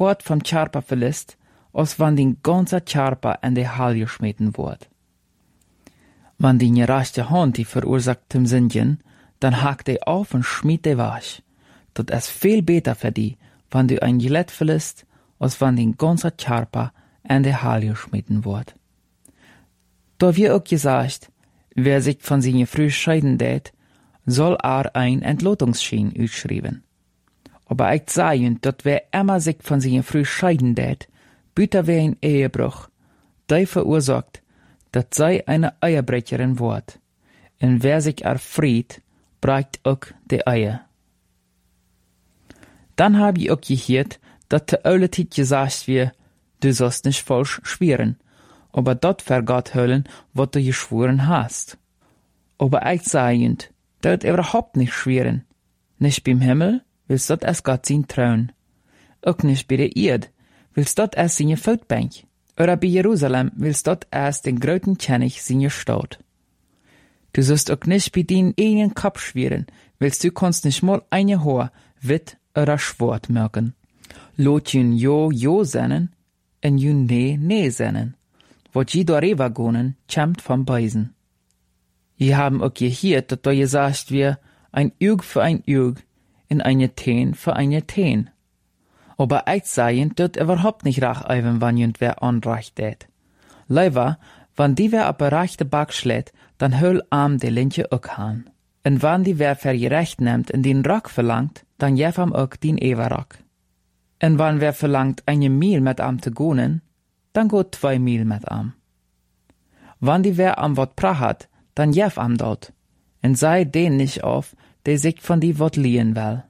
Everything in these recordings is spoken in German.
Port vom Charpa verlässt, als wann den ganzen Charpa in die Hall geschmeten wird. Wenn die gerechte Hand die verursacht Sünden, dann hakt die auf und schmiert die weg. Das ist viel besser für die, wenn du ein Gillett verlässt, als wenn den ganzen Charpa in die Hall geschmeten wird. Da wird auch gesagt, wer sich von seiner Frau scheiden tät, soll ein Entlotungsschein ausschreiben. Aber ich sage, dass wer immer sich von seiner Frau scheiden tät, büter wer ein Ehebruch, der verursacht, dass sei eine Ehebrecherin wird. Und wer sich erfried, bricht auch die Ehe. Dann habe ich auch gehört, dass der alte Zeit gesagt wird, du sollst nicht falsch schwören, aber dort vergat höllen, was du geschworen hast. Aber ich sage, dort überhaupt nicht schwören. Nicht beim Himmel, willst dort erst Gott sein Thron. Auch nicht bei der Erde, willst dort erst seine Voetbank. Oder bei Jerusalem, willst dort erst den großen König seine Stadt. Du sollst auch nicht bei deinen eigenen Kopf schwören, willst du kannst nicht mal eine Haar, wit oder schwart merken. Lot jün jo sennen, en jün nee sennen. Wat je darüber gonen, kämmt vom Beisen. Je haben auch gehört, dass da gesagt wird, ein Auge für ein Auge, und eine Teen für eine Teen. Aber ich sage, dort überhaupt nicht recht eiven, wann jünd wer anrecht tät. Leider, wenn die wer ab rechte Back schlägt, dann höll arm de Lintje auch han. Und wenn die wer für gerecht nimmt und den Rock verlangt, dann jef am auch den Ewerrock. Und wenn wer verlangt, eine Mil mit am zu gonen, dann geht 2 Mil mit am. Wenn die wer am wat prahat, dann jef am dort. Und sei den nicht auf, der sich von die wat liehen will.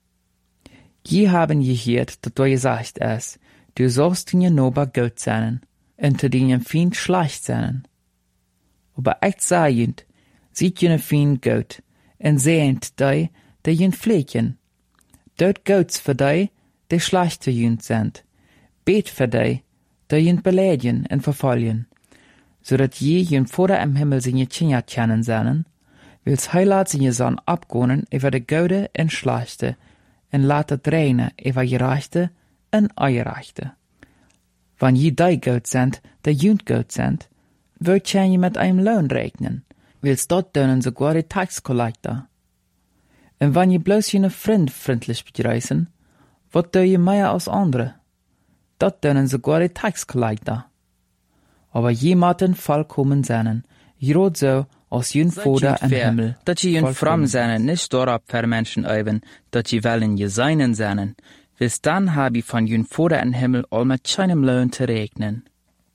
Je haben gehört, dass du gesagt ist, du sollst den Nober gut sein, und zu den Feind schlecht sein. Aber ich sage, sieht den Feind gut, und sehend die jen pflegen. Dort gut's für die schlecht zu jen sind. Bet für die jen beleidigen und verfolgen, so dat je jen Vater im Himmel seine Kinder kennen sollen, wills heilat seine Sohn abgonen über de Gute und Schlechte, en laat het reinen over gerechte en ongerechte. Wann je die gut sind, die jünd gut sind, wird je mit einem Lohn rechnen, willst dort dönen sogar die Taxkollektor. Und wann je bloß jene Freund freundlich begreifen, wird je mehr als andere. Dort dönen sogar die Taxkollektor. Aber jemanden vollkommen seinen, jrot so, als jün Vader im Himmel. Dat je jün fram zijn, nicht dorop für Menschen eiben, dat je wollen je seinen zijn. Bis dann hab ich von jün Vader im Himmel all mit keinem Lohn zu rechnen.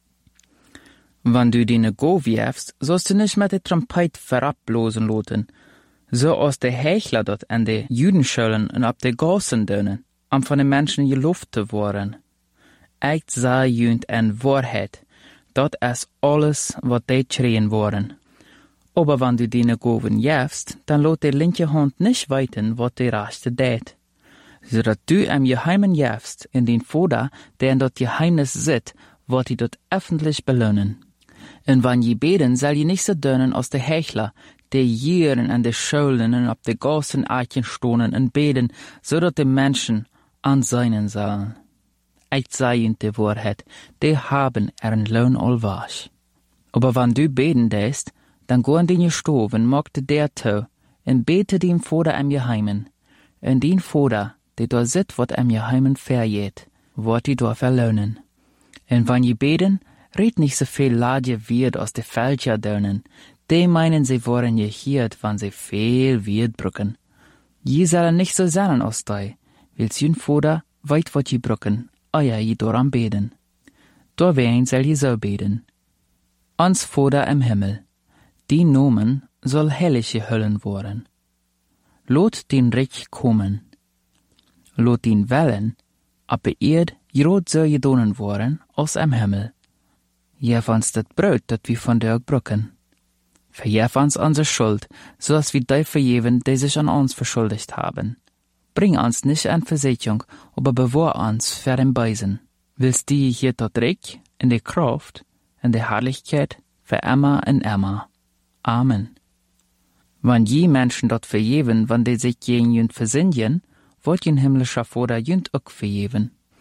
Wenn du dine go wirfst, sollst du nicht mit der Trompet verablosen loten, so als der Hechler dort an de Jüdenschulen und ab de Gassen dönen, um von den Menschen gelobt zu worden. Ich sah jünd en Wahrheit, dat ist alles, was die schreien worden. Aber wenn du dine Goven jäfst, dann lot die linke Hand nicht weiten, was die rechte tät. So dat du im Geheimen jäfst, in den Vater, der in dort Geheimnis sit, wird die dort öffentlich belohnen. Und wenn je beten, soll je nicht so dönen als der Hechler, die jieren an de Schulen und ab de Gassen Eichen stonen und beten, so dat die Menschen an seinen sollen. Ich sage ihnen die Wahrheit, die haben ihren Lohn allwasch. Aber wenn du beten däst, dann go an den Stoven, magte der to, und bete dem Vater im Geheimen. Und den Vater, der da sit, wat im Geheimen vergeht, wird die da verlohnen. Und wenn je beten, red nicht so viel Ladje wird aus de Fälscher dönen, die meinen, sie wollen gehört, wenn sie viel wird brücken. Je sollen nicht so sein aus dei, will's jün Vater weit wat je brücken, euer je doran beten. Da wen soll je so beten. Ans Vater im Himmel, die Nomen soll hellige Höllen worden. Lot den Reich kommen. Lot den Wellen, ab der Erd jrot so gedonen worden, aus am Himmel. Jef uns dat Brot, dat wir von der brücken. Verjef uns unsere Schuld, so dass wir die verjeven, die sich an uns verschuldigt haben. Bring uns nicht an Versicherung, aber bewahr uns für den Beisen. Willst die hier dort Reich, in der Kraft, in der Herrlichkeit, für immer und immer. Amen. Wenn je Menschen dort verjeven, wenn die sich gegen jünd versinnjen, wollt jen himmlischer Vater jünd auch verjeven.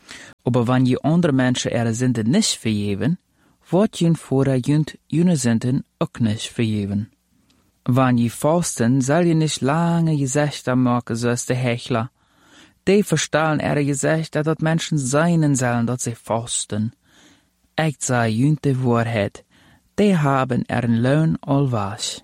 Aber wenn je andere Menschen ihre Sünden nicht vergeben, wird jün Vater jüne Sünden auch nicht vergeben. Wenn je fasten, soll je nicht lange Gesichter machen, so ist der Hechler. Die verstehen ihre Gesichter, dass Menschen sein sollen, dass sie fasten. Ich sage jün die Wahrheit, die haben ihren Lohn allwas.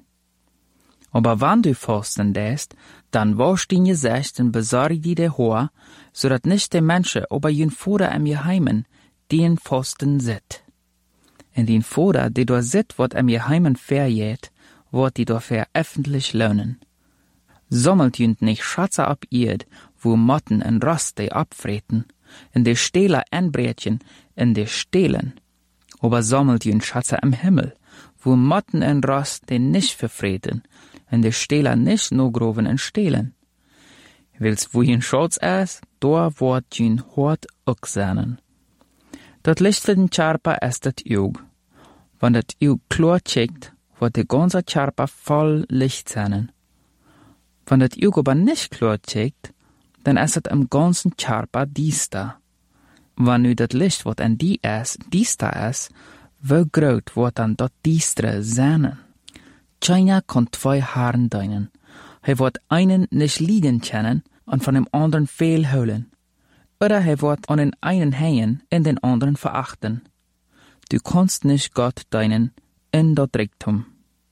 Aber wenn du fasten lässt, dann wasch dein Gesicht und besorg dir die Haare, so dass nicht die Menschen aber jün Vater am Geheimen, den fasten sit. Und den Vater, die dort sit, wird am Geheimen verjäht, wird die dafür öffentlich lohnen. Sammelt jünt nicht Schatze ab Erd, wo Motten und Rost die abfreten, in die Stähler anbrechen, in die Stehlen. Aber sammelt jünt Schatze am Himmel, wo Motten und Rost die nicht verfreten, in die Stähler nicht nur groven und stehlen. Wils wo jünt Schatz ist, da wird jünt Hort auch sein. Dat Licht für den Charpa ist das Jug. Wenn das Jug klar checkt, wird der ganze Charpa voll Licht sein. Wenn das Jug aber nicht klar checkt, dann ist es im ganzen Charpa diesta. Wenn nu das Licht, wat an die ist, diesta ist, wie groß wird dann das diestre sein? Keiner kann zwei Haaren deinen. Er wird einen nicht liegen kennen und von dem anderen viel holen. Oder er wird an den einen hängen und den anderen verachten. Du kannst nicht Gott deinen in das Reichtum.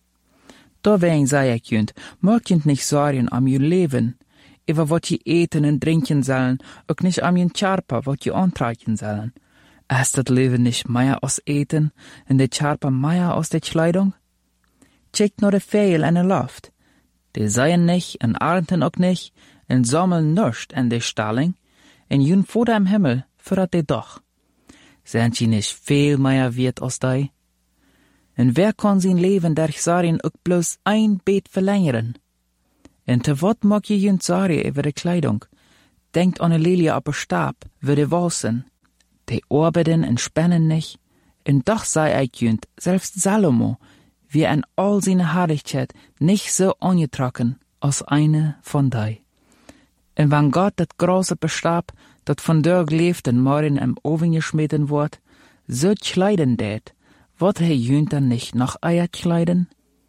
Deswegen sei ich jünt, mögt jünt nicht sorgen am jü Leben, über wat je eten und trinken sollen, auch nicht am jün Charpa, wat je antreiben sollen. Ist das Leben nicht mehr aus Eten und der Charpa mehr aus der Kleidung? Checkt nur die Vögel in der Luft. Die seien nicht und ernten auch nicht und sammeln nichts in der Stalling, und jün Vater im Himmel führt die doch. Sind sie nicht viel mehr wert als die? Und wer kann sein Leben durch Sarien auch bloß ein Bett verlängern? Und te wat mag je jünt Sarien über die Kleidung? Denkt an eine Lilie ab Stab, würde wasen. Die arbeiten und spannen nicht. Und doch sei ich jünt, selbst Salomo, wie in all seine Herrlichkeit nicht so angetrocken als eine von die. Und wenn Gott das große Bestab, dat von der gelebt und morgen im Oven geschmeten wird, so kleiden det, wird er jünt dann nicht noch Eier kleiden?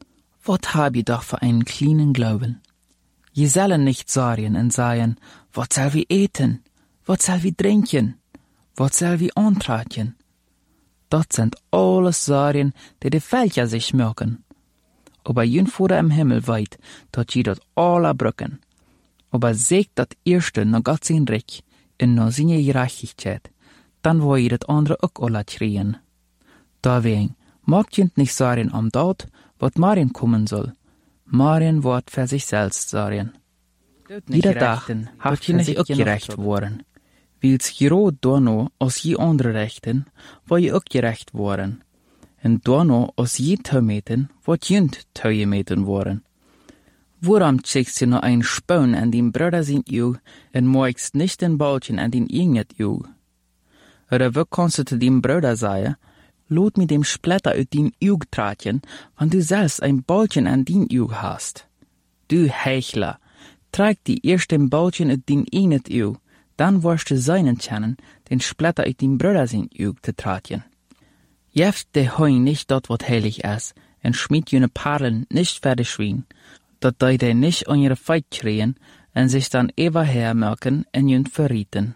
Wat hab je doch für einen kleinen Glauben? Je sollen nicht sorgen und sagen, wat soll wir eten, wat soll wir trinken, wat soll wir antragen? Dat sind alles Sorgen, die Völker sich merken. Aber jün Vater im Himmel weit, dat je dat alle brücken. Aber sägt dat erste noch Gott sein Reich und noch seine Gerechtigkeit, dann wo je dat andere auch alle kriegen. Deswegen, mag jünt nicht sorgen am Tod, wat morgen kommen soll. Morgen wird für sich selbst sorgen. Jeder Tag hat je nicht auch gerecht worden. Wils gerade da als je andere Rechten, wo je auch gerecht worden. Und da als je Taumeten, wird jünt Taumeten worden. Woran checkst du noch ein Spaun an den Bruder sein Jug und magst nicht den Ballchen an den irgendet Jug? Oder wo kannst du zu dem Bruder sagen, lot mit dem Splitter aus den Jug tragen, wenn du selbst ein Ballchen an den Jug hast? Du Hechler, trag die ersten Ballchen aus den irgendet Jug, dann wirst du seinen kennen, den Splitter aus dem Bruder sein Jug zu tragen. Jeft de Heun nicht dort, wat heilig ist, und schmied jene Perlen nicht für die Schwein, dat die nicht an ihre Feit kriegen und sich dann eberher merken und jünt verrieten.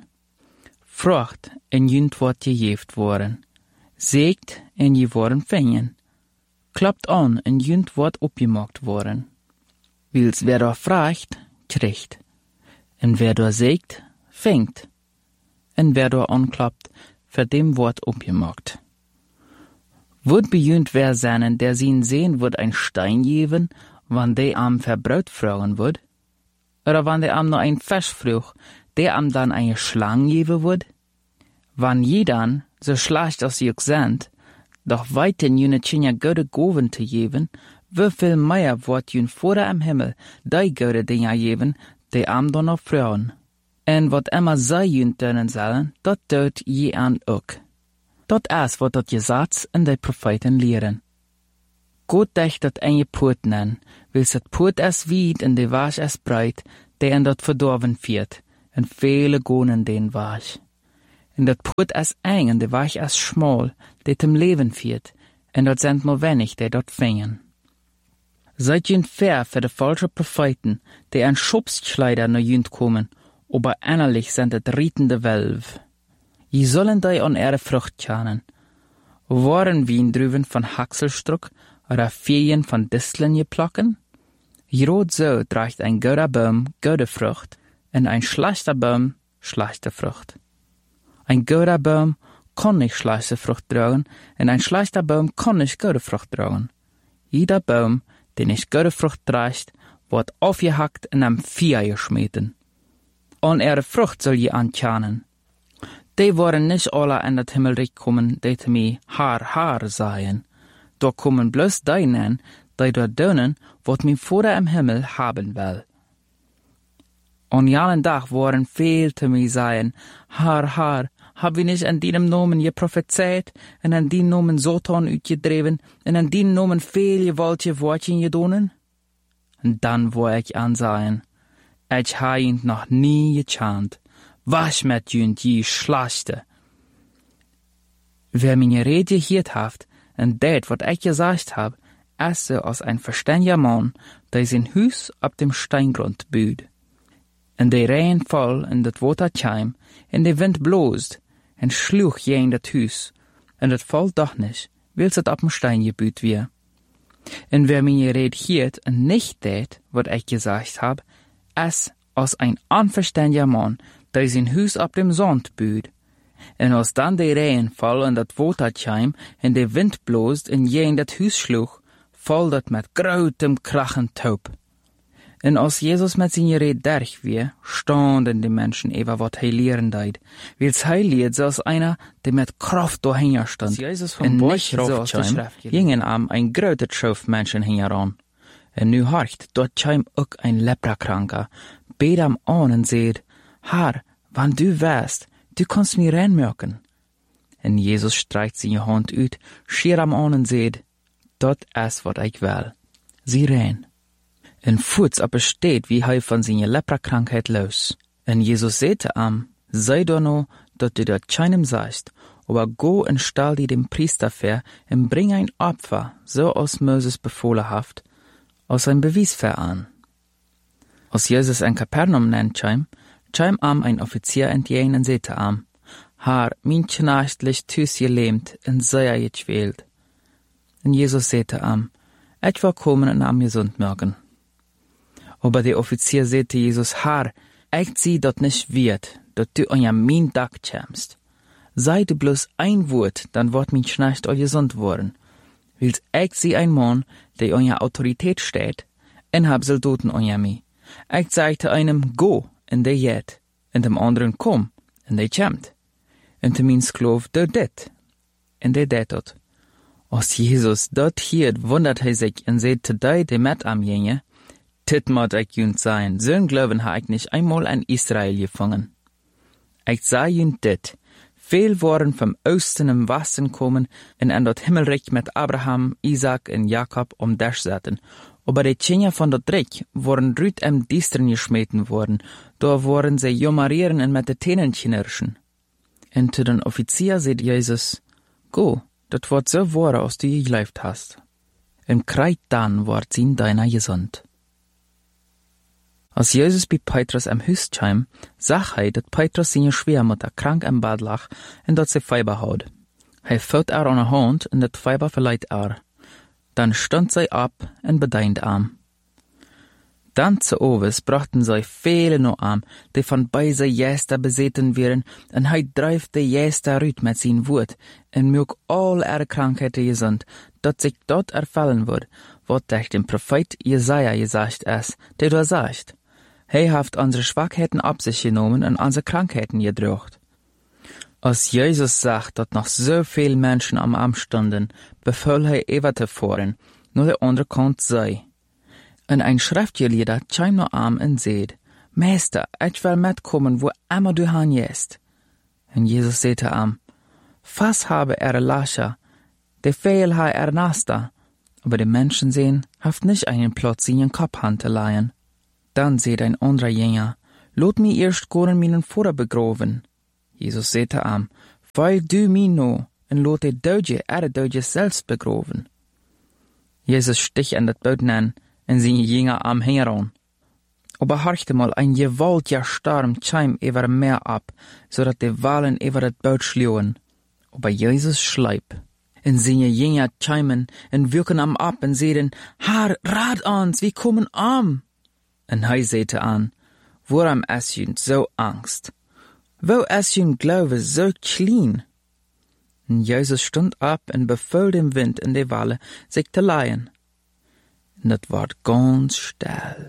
Frucht und jünt wird gejeft worden. Sägt und je worden fängen. Klappt an und jünt wird abgemacht worden. Wils wer da fragt, kriegt. Und wer da sägt, fängt. Und wer da anklappt, für dem wird abgemacht. Wird bejünt wer seinen, der sie sehen wird ein Stein geben, wann der am verbrot fragen wird? Oder wann der am noch ein Fisch fruch, der am dann eine Schlange geben wird? Wann jedern, so schlecht als sie auch sind, doch weiten jene Tschinja gute Goven zu geben, wie viel mehr wird jün Vater im Himmel die gute Dinge geben, die am dann noch fragen? Und wat immer sei jün tönen sollen, dat tut je an auch. Dat ist, wat dat Gesetz und die Propheten lehren. Gott dächt dat eine Put nennen, wils dat Put es weit und die Wasch es breit, der in dat verdorben wird, und viele gonen den Wasch. En dat put as eng en de weg as schmal, die hem leven viert, en dat zijn maar wenig die dat vingen. Seid jün fair für de falsche Propheten, die an Schubskleider nach jünd kommen, aber innerlich sind het rietende Welv. Je sollen die an ihre Frucht kennen. Waren Wiendruven von Hackselstruck oder Feen von Disteln geplocken? Jrot so trägt ein guter Baum gute Frucht, und ein schlechter Baum schlechte Frucht. Ein guter Baum kann nicht schlechte Frucht tragen, und ein schlechter Baum kann nicht gute Frucht tragen. Jeder Baum, der nicht gute Frucht trägt, wird aufgehackt und am Feuer geschmeten. An ihre Frucht soll je ankennen. Die waren nicht alle in das Himmelreich kommen, die zu mir Haar seien. Da kommen bloß die nennen, die dort tun, was mein Vater im Himmel haben will. An jeden Tag waren viel zu mir sagen, Haar, hab ich nicht in deinem Namen geprophezeit, und in deinem Namen Satan uitgedreven, und in deinem Namen viel gewaltige Wortchen gedonen? Und dann wo ich ansagen, ich habe ihn noch nie gechant. Was mit jünd die Schlachte? Wer meine Rede gehört hat, und das, was ich gesagt hab, ist so als ein verständiger Mann, der sein Haus ab dem Steingrund büht. Und der Regen voll in das Wasser kam, und der Wind blost, und schlug gegen das Haus, und das voll doch nicht, weil es ab dem Stein gebüht wird. Und wer meine Rede hört und nicht tät, was ich gesagt hab, ist als ein unverständiger Mann, der sein Haus ab dem Sand büht. Und als dann der Regen voll und das Wasser kam, und der Wind blost und gegen das Haus schlug, voll dat mit großem Krachen taub. Und als Jesus mit seiner Rede durch war, standen die Menschen über was er lehren deit, weil's er lehrt, so als einer, der mit Kraft dahinter stand. Als Jesus vom Bauch raufkam, gingen am ein großer Schauf Menschen heran. Und nu horcht, dort kam auch ein Leprakranker, bet am an und seht, Herr, wann du wärst, du kannst mir reinmerken. Und Jesus streicht seine Hand ut, schier am an und seht, dort ist, was ich will. Sie rein. Und futs aber steht, wie er von seiner Leprakrankheit los. Und Jesus sagte am, sei doch noch, dass du dort keinem sagst, aber go und stell dir dem Priester vor und bring ein Opfer, so als Moses befohlen haft, als ein Beweis für an. Als Jesus in Kapernaum nennt kam am ein Offizier entgegen und sagte am, Herr, mein Knecht liegt tüß gelähmt und sei gequält. Und Jesus sagte am, ich will kommen und am gesund machen. Aber der Offizier sagte Jesus, Herr, ich sieh dort nicht wird, dass du an mein Dach kämst. Sei du bloß ein Wort, dann wird mein Knecht auch gesund worden. Weil ich sieh ein Mann, der an Autorität steht, und hab Soldaten an mich. Ich sagte einem, go, und der geht, und dem anderen, komm, und der kämmt. Und mein Sklav, der det, und der det dort. Als Jesus dort hielt, wundert er sich und sagt zu die, die mit am gingen, Tit mod ich jünd sein, so'n Glauben ha ich nicht einmal in Israel gefangen. Ich sah jünd dit, viel waren vom Osten im Westen kommen und an dort Himmelreich mit Abraham, Isaac und Jakob Dash satten, aber die Kinder von dort Reich waren rüt am Distern geschmeten worden, da waren sie jomarieren und mit den Tänen knirschen. Und zu den Offizier sagt Jesus, go, dat wird so wahr, als du gelebt hast. Und kreit dann wird sie deiner gesund. Als Jesus bei Petrus am Haus kam, sah er, dass Petrus seine Schwiegermutter krank im Bad lag und dass sie Fieber hat. Er fällt ihr an der Hand und das Fieber verleiht er. Dann stand sie ab und bedeint am. Dann zu Oves brachten sie viele noch an, die von beise Jäster besäten wären, und er dreift die Jäster rüt mit sein Wort, und mög all ihre Krankheiten gesund, dass sich dort erfallen wird, was durch den Prophet Jesaja gesagt ist, der da sagt, er hat unsere Schwachheiten ab sich genommen und unsere Krankheiten gedrückt. Als Jesus sagt, dass noch so viele Menschen am Arm standen, befahl er Eva zu fahren, nur der andere Kant sei. Und ein Schriftgelehrter kam noch am und sagt, Meister, ich will mitkommen, wo immer du hingehst. Und Jesus sagte am, was habe er Lascher, der Fehl ha er Naster, aber die Menschen sehen, haft nicht einen Platz in ihren Kopf leihen. Dann seht ein anderer Jünger, lot mir erst goren meinen Vater begraben. Jesus sagte ihm, weil du mich no, en lot de doodje selbst begroven. Jesus stich an dat boot an, en zijn Jünger am heran. Aber horchte mal, ein gewaltiger Sturm kam über dem Meer ab, so dat die Wellen über das Boot schlugen. Aber Jesus schleip. En seine Jünger kamen en wirken am ab en zeiden, Herr, rat uns, wir kommen am. En hij sagte an, warum hast du so Angst? Wo ist dein Glaube so klein? En Jesus stond ab en befahl dem Wind en de Wellen, sich zu leihen. En dat ward ganz still.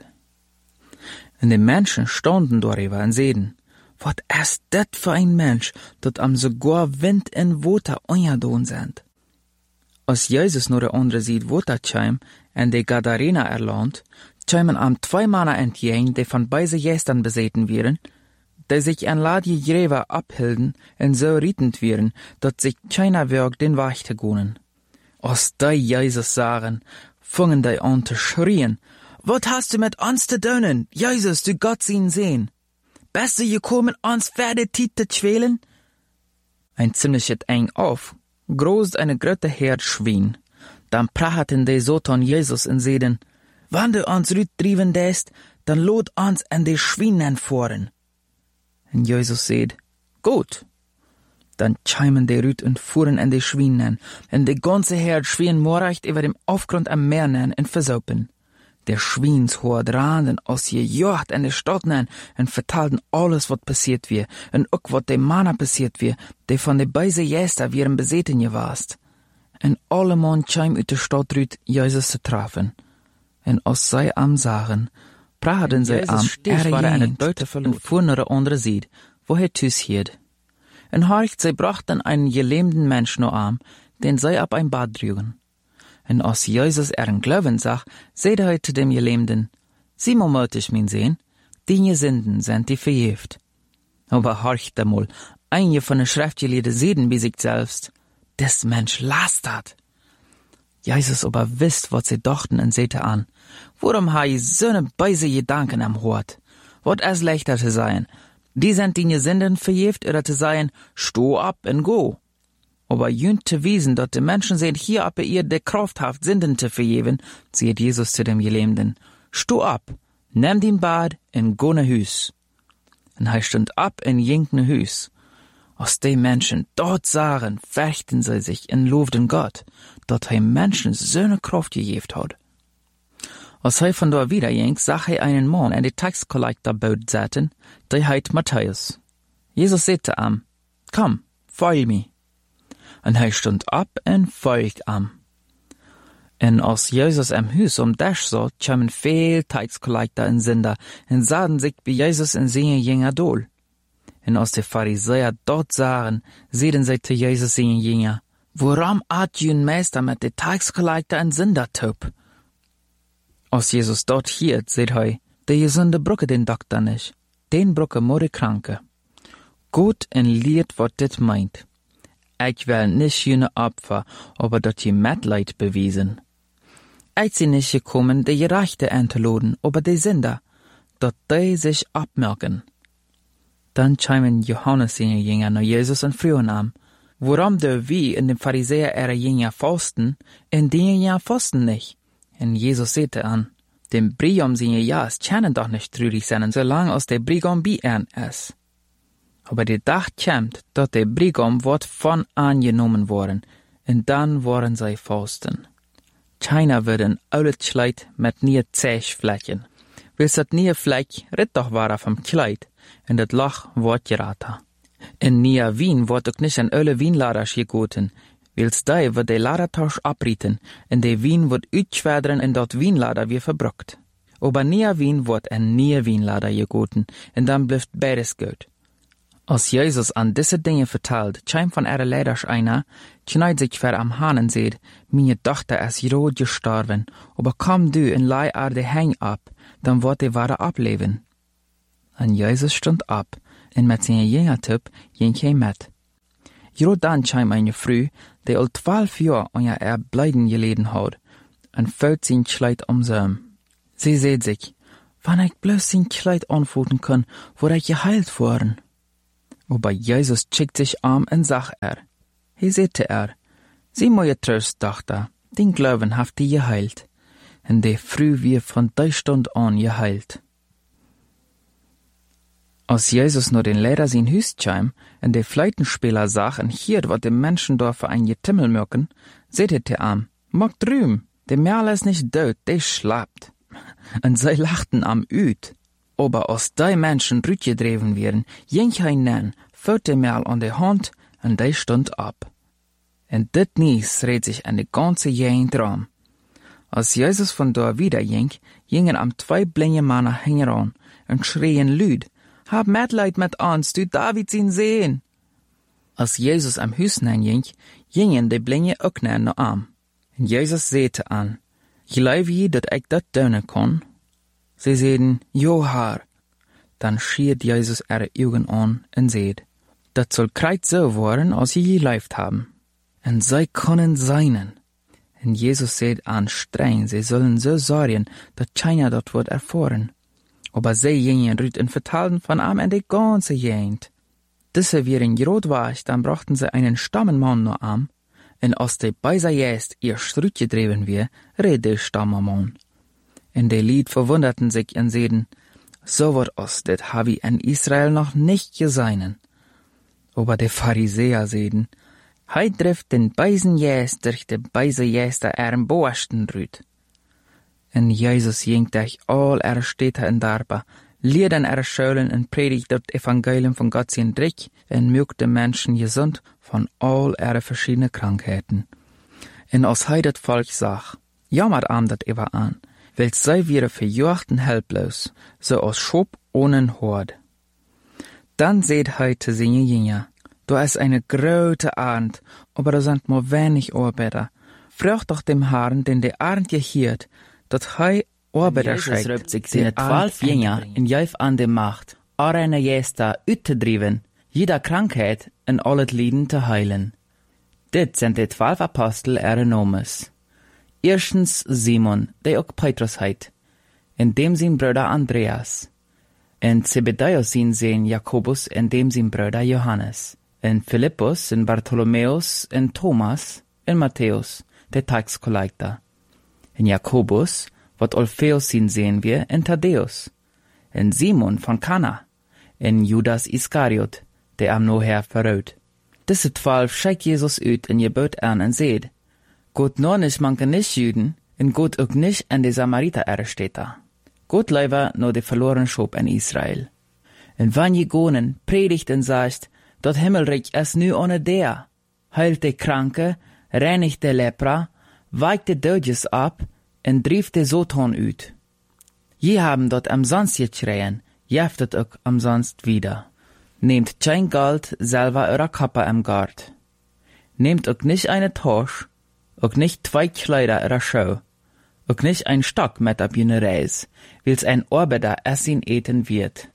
En die Menschen standen darüber en zeiden, wat ist dat für ein Mensch, dat am sogar Wind en Water ongedaan sind? Als Jesus naar de andere zijde water kwam en de Gadarena erland, kwamen am 2 Männer entgegen, die von beide Gestern bezeten waren, die sich an ladje Gräber abhielden en so rietend waren, dat sich keiner wog den Weg te gonen. Als die Jesus sahen, fingen die an te schrien, wat hast du mit uns te doen, Jesus, du Gott zien sehen? Bist du gekommen, uns verder Tiet te quälen? Ein ziemlich het eng auf, groß eine grote Herd Schwein. Dann prachten die Satan Jesus en zeiden, wann du uns rütdrieven dest, dann lot uns en die Schweinen voren. En Jesus seid, gut. Dann chimen die Rüt und fuhren en die Schweinen, en die ganze Herd schwien morecht über dem Aufgrund am Meer nen en versaupen. Der Schwienshoord raanden als je jocht en de Stadt nen en vertalden alles wat passiert wie, en ook wat de Männer passiert wie, die von de beise Jester wieren bezeten gewaast. En alle man chim uit de Stadt rüt Jesus te trafen. En als zij am zagen, praten zij am waren en het buiten en fuhren naar de andere zijde, wo hij thuis hield. En horcht, zij brachten einen gelähmten Mensch no am, den zij op ein Bad droegen. En als Jesus ihren Glauben zag, zeide hij zu dem Gelähmten, sieh mal mutig, mein Sehn, deine Sünden sind die vergeeft. Aber horcht einmal, einige von den Schriftgelehrten zeiden bei sich selbst, des Mensch lastert. Jesus aber wisst, was sie dachten und sagte an, warum ha ich so ne beise Gedanken am Hort? Wat es leichter zu sein, die sind deine Sünden vergeeft, oder zu sein, sto ab und go. Aber jünt zu wiesen, dat de Menschen sind hier ab ihr de Kraft haft Sünden zu vergeben, sieht Jesus zu dem Gelähmten, sto ab, nimm den Bad und go nach Hüs. Und er stund ab und ging nach Hüs. Als die Menschen dort sahen, fürchten sie sich und lobten Gott, dat er Menschen so ne Kraft gegeben hat. Als er von dort wieder ging, sah er einen Mann in die Taxkollektorboot sitzen, der heit Matthäus. Jesus sagte ihm, komm, folg mir. Und er stund ab und folgt ihm. Und als Jesus am Hus Dasch sah, kamen viel Taxkollektor und Sünder und sahen sich bei Jesus und seine Jünger dol. Und als die Pharisäer dort sahen, seiden sie zu Jesus seine Jünger, warum hat jün Meister mit den Taxkollektor und Sünder taub? Als Jesus dort hielt, seht er, die gesunde Brücke den Doktor nicht, den Brücke nur die Kranke. Gut und liert, was dit meint. Ich will nicht jene Opfer, aber dat je Mitleid bewiesen. Ich bin nicht gekommen, die Gerechte einzuladen, aber die Sünder, dat die sich abmerken. Dann chimen Johannes seine Jünger nach Jesus und frühen an, warum der wie in den Pharisäer ihre Jünger fasten, in den Jünger fasten nicht. Und Jesus sagte an, dem Brigam seine Jas können doch nicht trürig sein, solange als der Brigam bei ihnen ist. Aber der Tag kommt, dat der Brigam wird von angenommen worden, und dann worden sie fasten. Keiner wird ein oudet Kleid mit nie Zechflecken. Wils dat nie Fleck rit doch war vom Kleid, und dat Loch wird geraten. In nie Wien wird auch nicht an alle Wienladers gegoten, wils die wird der Ladertausch abrieten, und der Wien wird uitschwerdern und dort Wienlader wie verbrockt. Aber nie Wien wird an nie Wienlader gegoten, und dann bleibt beides gut. Als Jesus an diese Dinge vertelt, scheint von ihrer Leiders einer, kneit sich ver am Hahn und sagt, meine Tochter ist rot gestorben, aber komm du und leih de Häng ab, dann wird die Ware ableben. Und Jesus stund ab, und mit seinen Jüngertyp ging er mit. Jo dann scheint eine Frau, die al 12 Jahre an ihr Erbleiden geleden hat, und fällt sein Kleid umsam. Sie sagt sich, wann ich bloß sein Kleid anfoten kann, wo ich geheilt worden. Aber Jesus schickt sich en zag Hij zei te zie mooie troost, dochter, den Glauben haft die geheilt, en der früh wie von der Stund an geheilt. Als Jesus nur den Lehrer sein Hüs kam, en der Fleitenspieler sah en hiert, wat de Menschen da für ein Getimmel möcken, seht te mag drüm, der Merl ist nicht död, der schlapt. En sie lachten üt. Aber als die Menschen rütgedreven werden, ging hij nen, führt der Merl an der Hand, en der stund ab. En dit Nies redt sich an de ganze Gegend rum. Als Jesus von da wieder ging, gingen am 2 blinde Männer heran und schrien lüd, hab Mitleid mit uns, du David ihn sehen. Als Jesus am Hüs ging, gingen de blinde ook naar am. En Jesus zeete an, geloof je dat ik dat doen kon? Sie zeiden, jo Herr. Dann schiert Jesus Augen an und seht, dat soll kreit so worden, als je geloofd haben. En zij können seinen. En Jesus seht an streng, sie sollen so sorgen, dat keiner dort wird erfahren. Aber sie gingen rüt und vertalten von am in die ganze Gegend. Diese wären grot war, dann brachten sie einen Stammenmann nur am, en als de beiser jest ihr Strüt gedreven wir, red de Stammenmann. En de Lied verwunderten sich und seiden, so wat os det havi in Israel noch nicht geseinen. Aber de Pharisäer seiden, hei trifft den beisen jest durch de beise jester Boasten rüt. En Jesus ging durch all Städte in Darba, leert an Schulen und predigt das Evangelium von Gott sein Drick und mögt de Menschen gesund von all verschiedenen Krankheiten. En als hij dat Volk zag, jammert dat Eva an, weil zij wieder verjocht und helplos, so als Schop ohne Hord. Dann seht hij te seine Jünger, da ist eine große Arend, aber da sind nur wenig Arbeiter. Fragt doch dem Herrn, den der Arend gehiert, dat hij Arbeiter schickt. Jesus rübt sich seine 12 Jünger in Jäuf an der Macht, eine Jester üttedriven, jeder Krankheit in allet Lieden zu heilen. Dit sind die 12 Apostel Nomes. Erstens Simon, der auch Petrus heit, in dem sein Bruder Andreas, in Zebedäus sein Sohn Jakobus, in dem sein Bruder Johannes, in Philippus, in Bartholomäus, in Thomas, in Matthäus, der Taxkollegter, in Jakobus, wat Alpheus sein sehen wir, in Thaddäus, in Simon von Kana, in Judas Iskariot, der am Noher verrät. Diese 12 schickt Jesus ut in Gebot an und seht, Gott nur nicht manke nicht Jüden, und Gott auch nicht an die Samariter Städter. Gott leiber nur die verlorene Schop in Israel. Und wann je gonen, predigt und sagt, dort Himmelreich ist nu ohne der, heilt die Kranke, reinigt die Lepra, weicht die Dödjes ab, und drieft die Soton ut. Je haben dort amsonst geschreien, jeftet auch amsonst wieder. Nehmt kein Gold selber eurer Kappe im Gart. Nehmt auch nicht eine Tosch, auch nicht 2 Kleider ihrer Schau, auch nicht ein Stock mit ab jene Reis, wils ein Arbeiter essen eten wird.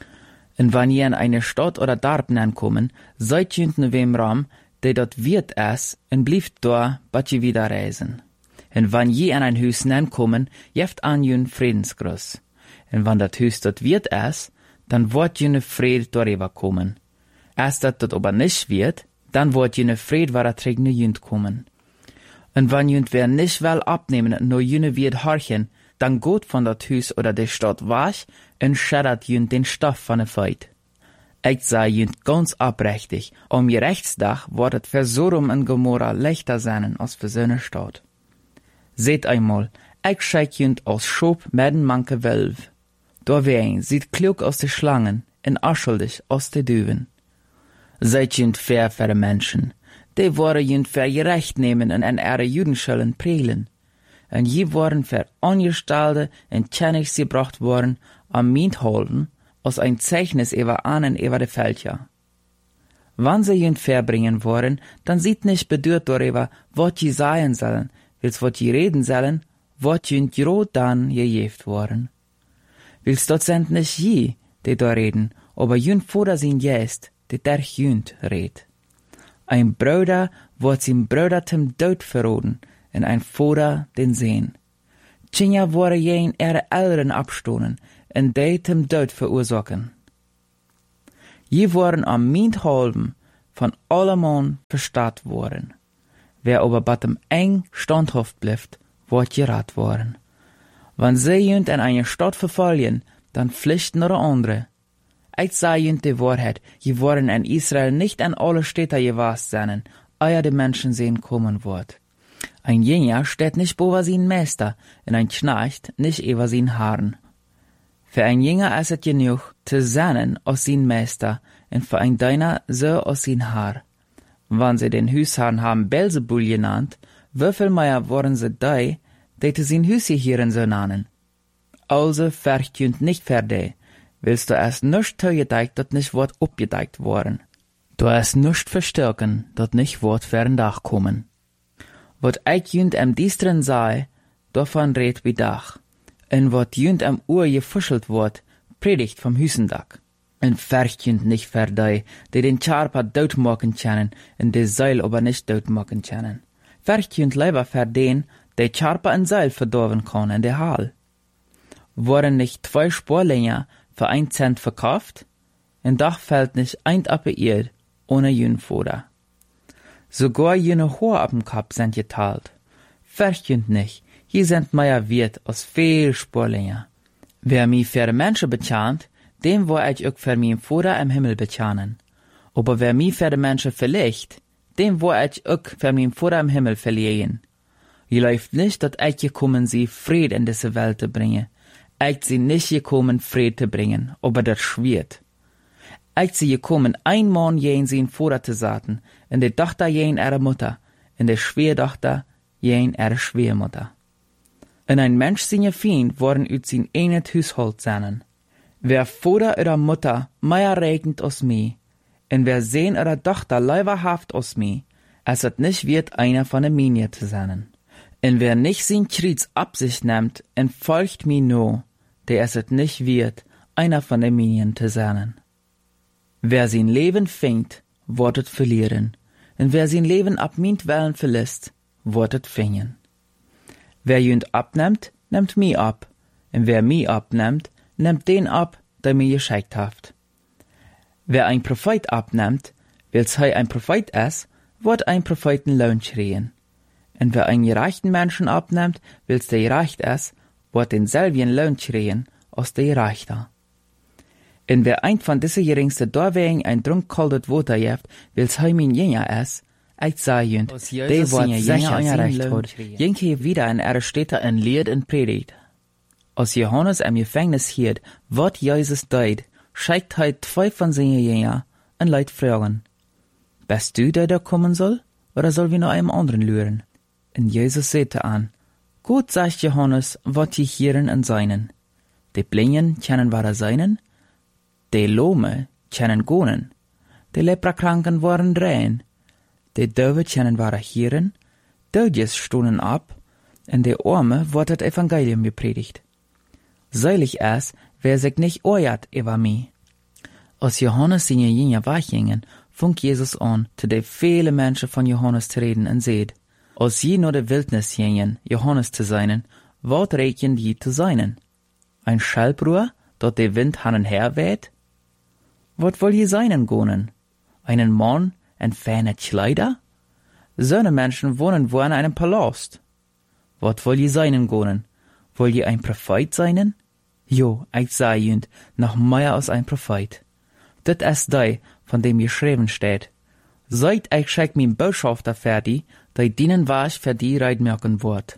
Und wenn ihr in eine Stadt oder Dorf kommen, seid ihr in wem Raum, der dort wird es, und blieft da, bat ihr wieder reisen. Und wenn je in ein Hüs kommen, jeft an jün Friedensgruß. Und wenn dat Hüs dort wird es, dann wird jene Fried darüber kommen. Erst dat dort aber nicht wird, dann wird jene Fried trägne jünd kommen. Und wenn jünd wer nicht will abnehmen, nur jene wird horchen, dann geht von dat Hüs oder der Stadt wach und schädert jünd den Stoff von der Feit. Ich sei jünd ganz abrechtig, je Rechtsdach wird für Sodom und Gomorra leichter sein als für seine Stadt. Seht einmal, ich schick jünd aus Schop mit den manke Wölf. Da wen sieht klug aus de Schlangen und unschuldig aus de Düven. Seid jünd fair für de Menschen, die worden jünd für gerecht nehmen und an ihre Judenschulden prelen. Und je worden für Angestellte und Kennigs gebracht worden, am Mint holden, aus ein Zeichnis über ahnen über de Fälcher. Wann sie jünd verbringen wollen, dann sieht nicht bedürrt darüber, wat je sagen sollen, wils wat je reden sollen, wat jünd grot dann gejeft worden. Wils dort sind nicht je, die da reden, aber jünd vorder sin jest, die der jünd red. Ein Bruder wird sein Bruder zum Tod verroden, und ein Vater den Sehn. Tschinja wurde jen ihre Eltern abstohlen, und die zum Tod verursachen. Je waren am Mindhalben von allemon verstaat worden. Wer aber batem eng standhaft bleibt, wird gerat worden. Wenn sie jünd in eine Stadt verfallen, dann pflichten nach andere. Ich sage jünd die Wahrheit, je waren in Israel nicht an alle Städte gewast sein, ehe die Menschen sehen kommen wird. Ein Jünger steht nicht über seinen Meister, und ein Knecht nicht über seinen Herrn. Für ein Jünger ist es genug, zu sein aus seinem Meister, und für ein Diener so aus sein Herr. Wenn sie den Hausherrn haben Belzebul genannt, wieviel mehr waren sie die zu sein Hausherren so nennen? Also verkünd nicht für die, willst du erst nicht zugedeckt, dat nicht wird abgedeckt worden. Du hast nicht verstärken, dat nicht wird für ein Dach kommen. Wat ich jünd am Diestren sei, davon red wie Dach. Und wat jünd am Uhr gefuschelt wird, predigt vom Hüsendach. Und verkünd nicht für die den Charper dood machen können, und die Seil aber nicht dood machen können. Verkünd lieber für den, der Charper ein Seil verdorben kann in der Hall. Wurden nicht 2 Sporlänger für 1 Cent verkauft? Ein Dach fällt nicht ein Erd ohne jün Fuder. Sogar jene Haar ab'm Kopf sind geteilt. Verkünd nicht, hier sind mehr wert als viel Sporlänger. Wer mich für die Menschen bezahlt, dem wo ich auch für mein Vater im Himmel bezahlen. Aber wer mich für die Menschen verlegt, dem wo ich auch für mein Vater im Himmel verliehen. Ihr läuft nicht, dass ich gekommen sie, Fried in diese Welt zu bringen. Ich sie nicht gekommen, Fried zu bringen, aber das schwert. Ich sie gekommen, ein Mann jen sein Vater zu saten, und die Tochter jen ihre Mutter, und die Schwiegertochter jen ihre Schwiegermutter. Und ein Mensch seine Feind worden ut sein einet Haushalt sein. Wer Vater oder Mutter mehr regnet als mich, und wer Sohn oder Tochter leiberhaft als mich, es hat nicht wird einer von der Minier zu sein. Und wer nicht sein Kreuz ab sich nimmt und folgt mir nur, der es nicht wird, einer von den Minien zu sein. Wer sein Leben fängt, wird es verlieren, und wer sein Leben ab mintwillen verlässt, wird es finden. Wer jünd abnimmt, nimmt mich ab, und wer mich abnimmt, nimmt den ab, der mir geschickt hat. Wer ein Prophet abnimmt, weil's ein Prophet ist, wird ein Propheten Lohn schreien. Und wer einen gerechten Menschen abnimmt, weil's der gerecht ist, wird denselben Lohn schreien, als der Gerechte. Und wer ein von diesen geringsten Dorwegen ein Trunk kaltes Wasser gibt, weil's mein Jünger ist, ich sage jünd, der wird sicher ein Recht hat, jenke wieder in ihre Städte ein Lied und predigt. Als Johannes im Gefängnis hielt, wird Jesus deut, schickt heute 2 von seinen Jüngern und Leute fragen, bist du der kommen soll, oder soll wir noch einem anderen lüren? Und Jesus sagte an, gut, sagt Johannes, wat die Hieren und Seinen. Die Blinden kennen wahre Seinen, die Lahme kennen Gonen, die Leprakranken waren rein, die Döwe kennen wahre Hieren, Dödjes stohnen ab, und die Arme wird das Evangelium gepredigt. Seilig ist, wer sich nicht ohrjat über mich. Als Johannes seine Jünger weggingen, fing Jesus an, zu den vielen Menschen von Johannes zu reden und seht, als sie nur der Wildnis gingen, Johannes zu seinen, wat reken die zu seinen? Ein Schallbruer, dort der Wind han und her weht? Wat woll je seinen gonen? Einen Mann in feine Kleider? Söne Menschen wohnen wo in einem Palast. Wat woll je seinen gonen? Woll je ein Prophet seinen? Jo, ich sag jünd, noch mehr als ein Prophet. Dat ist die, von dem geschrieben steht. Seit ich schick mein Botschafter fertig, die dienen was für die reitmerken wird.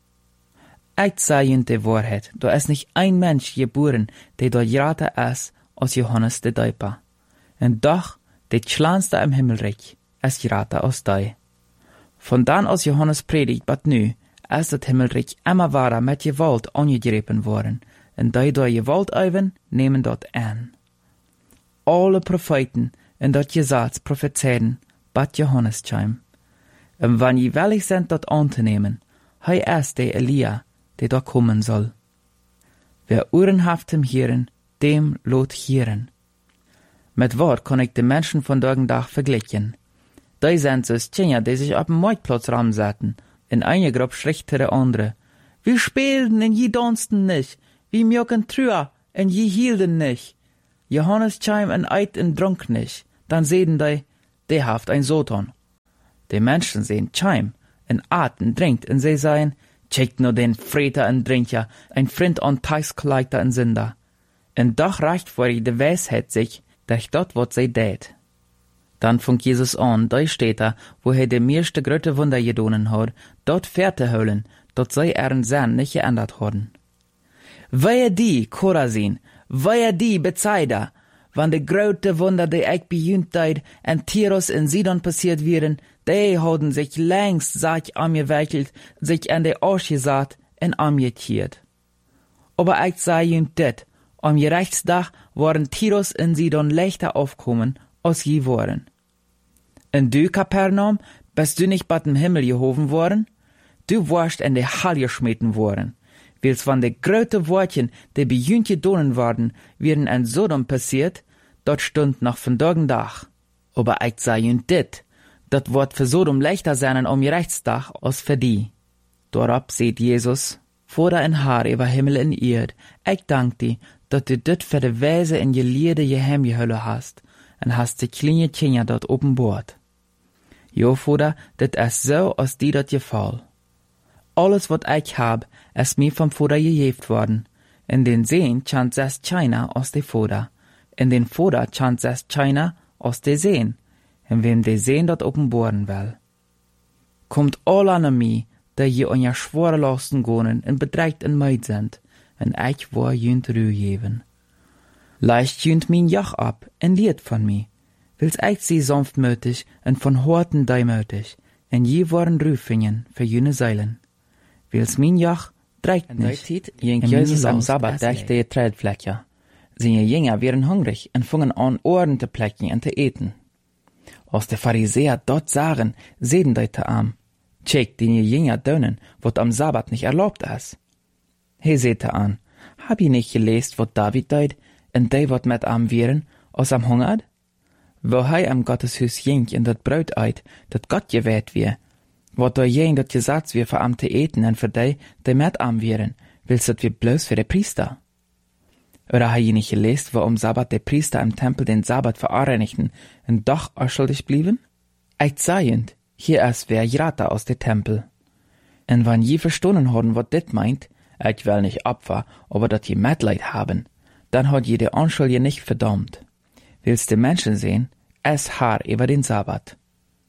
Ich sag jünd die Wahrheit, da ist nicht ein Mensch geboren, der dort grater ist, als Johannes der Däuper. Und doch, der kleinste im Himmelreich, ist grater als die. Von dann als Johannes predigt, bat nu, ist das Himmelreich immer wahrer mit Gewalt angegriffen worden, und die durch Gewalt üben, nehmen dort an. Alle Propheten in dat Gesetz prophezeien, bat Johannes chim. Und wenn je willig sind, dat anzunehmen, hei ist der Elia, der da kommen soll. Wer Ohren haft im Hören, dem lot hören. Mit Wort kann ich die Menschen von Dach vergleichen. Die sind so Kinder, die sich auf dem Marktplatz ramsetzen, in eine Gruppe schlechtere andere. Wir spielten und je tanzten nicht, wir mögen Trüer und je hielten nicht. Johannes chim en eit en dronk nicht, dann sehen die haft ein Soton. Die Menschen sehen chim en at en drinkt en sie sagen, checkt nur den Freter en Drinker, ein Freund an Teiskleiter en Sünder. En doch reicht vor de Weisheit sich, durch dort wat sie dät. Dann fängt Jesus an, da steht wo de meiste gröte Wunder gedonen hat, dort Fährte holen, dort sei Sinn nicht geändert worden. Wehe die, Chorazin, wehe die Bethsaida, wann de gröte Wunder, die eich bejühnt en Tyrus in Sidon passiert wären, die haben sich längst Sach angewickelt, sich an de Arsch gesagt en amgetiert. Aber eich sei jünt dit, am Gerechtstag waren Tyrus in Sidon leichter aufkommen, als je waren. Und du, Kapernaum, bist du nicht bei dem Himmel gehoben worden? Du warst in de Hall geschmeten worden. Weil's von de gröte Wortchen, die bejühnt gedonen worden, wären in Sodom passiert, dort stund noch von Dach. Aber ich sei jünt dit, dat wird für Sodom leichter sein am Gerechtstag als für die. Dorab seht Jesus, vor in Haar über Himmel und Erd, ich dank dir, dat du dit für de Weise in je Liede je Heimgehölle hast, und hast die kleine Kinder dort openbord. Jo, Vater, dit is so, als die dat gefall. Alles, wat ich hab, ist mir vom Vater gegeben worden. In den Seen chant es China aus de Vater. In den Vater chant es China aus de Seen. In wem de Seen dort openboren will. Kommt all an mir, der je an ja schwore Lasten gonen und bedreigt en Meid sind, en ich war jünt Ruhe geben. Leicht jünt min Joch ab, en Lied von mi. Wils ich sie sanftmütig en von Horten deimütig, en je waren Rüfingen für jüne Seilen. Wils min Joch dreigt nicht, jink Jesus am Sabbat dächte je Trädfläche. Seine Jünger wären hungrig en fungen an Ohren te plecken en te eten. Als de Pharisäer dort sagen, sehen deute am, check die Jünger dönen, wat am Sabbat nicht erlaubt ist. He sehte an, hab ich nicht gelesen, wat David deut, en de wat met am wären, als am hungert? Wo hei am Gotteshus jink in dat Brot eit, dat Gott gewählt wie, wat da jen dat Gesetz wie für am te eten en für de met am wären, willst dat wie bloß für de Priester? Oder hei nicht gelesen, wo am Sabbat de Priester im Tempel den Sabbat vereinigten en doch schuldig blieben? Ich seiend, hier ist wer Jrata aus de Tempel. En wann je verstonnen haben, wat dit meint, ich will nicht Opfer, aber dat je Mitleid haben, dann hat jede Anschuldige nicht verdammt. Willst du Menschen sehen, es Haar über den Sabbat.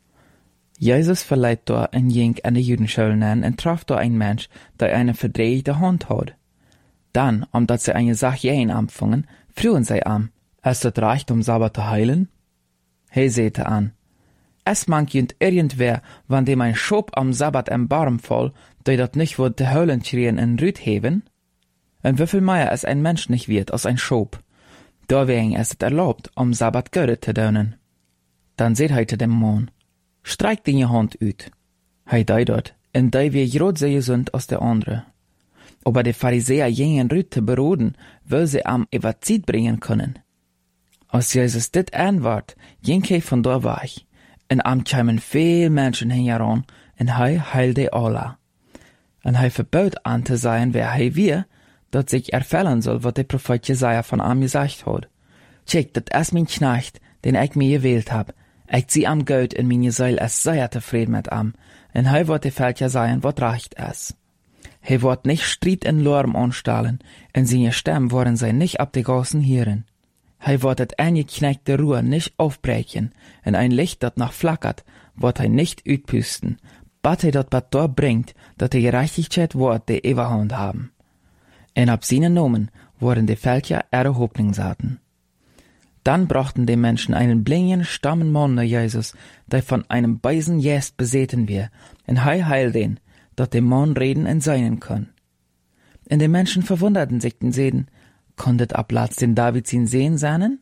Jesus verleiht da ein Jink an die Jüdenschulen an und traf da ein Mensch, der eine verdrehte Hand hat. Dann, omdat sie eine Sache jeden empfangen, frühen sie am, es das reicht, Sabbat zu heilen? He sehte an, es mangt jünt irgendwer, wann dem ein Schob am Sabbat im Barm fall, der dat nicht wird de Heulen schrien in Rüd heben? Und wieviel mehr es ein Mensch nicht wird als ein Schob? Da wegen es erlaubt, am Sabbat Göre zu dönen. Dann seht heute dem Mann, streikt in je Hand ut. Hei dei dort, en dei wie grot sehr gesund als der andere. Aber die Pharisäer jenen Rüd zu beroden, will sie am Evazid bringen können. Als Jesus dit anwart, jenke von da weich, en am kämen viel Menschen hingeran, en hei heilte alle. En hei verbot an zu sein, wer hei wir, dat sich erfällen soll, wat der Prophet Jesaja von am gesagt hat. Check, dat es mein Knecht, den ich mir gewählt hab. Ich zieh am Geld in meine Seil, es sei er zufrieden mit am. En hei wird die Fälcher sein, wat reicht es. Hei wird nicht Streit in Lärm anstellen, en seine Stimmen wollen sie nicht ab de Gassen hören. Hei wird et eingekneckte Ruhe nicht aufbrechen, en ein Licht, dat noch flackert, wird hei nicht utpüsten, bat hei dat bat dort bringt, dat die Gerechtigkeit wird de Überhand haben. En ab seinen Nomen wurden die Völker ihre Hoffnung saten. Dann brachten die Menschen einen blinden, stammen Mann nach Jesus, der von einem beisen Jäst beseten wir, en hei heil den, dat der Mann reden en seinen kann. En die Menschen verwunderten sich den Seden, konntet ab Platz den David sin sehen seinen?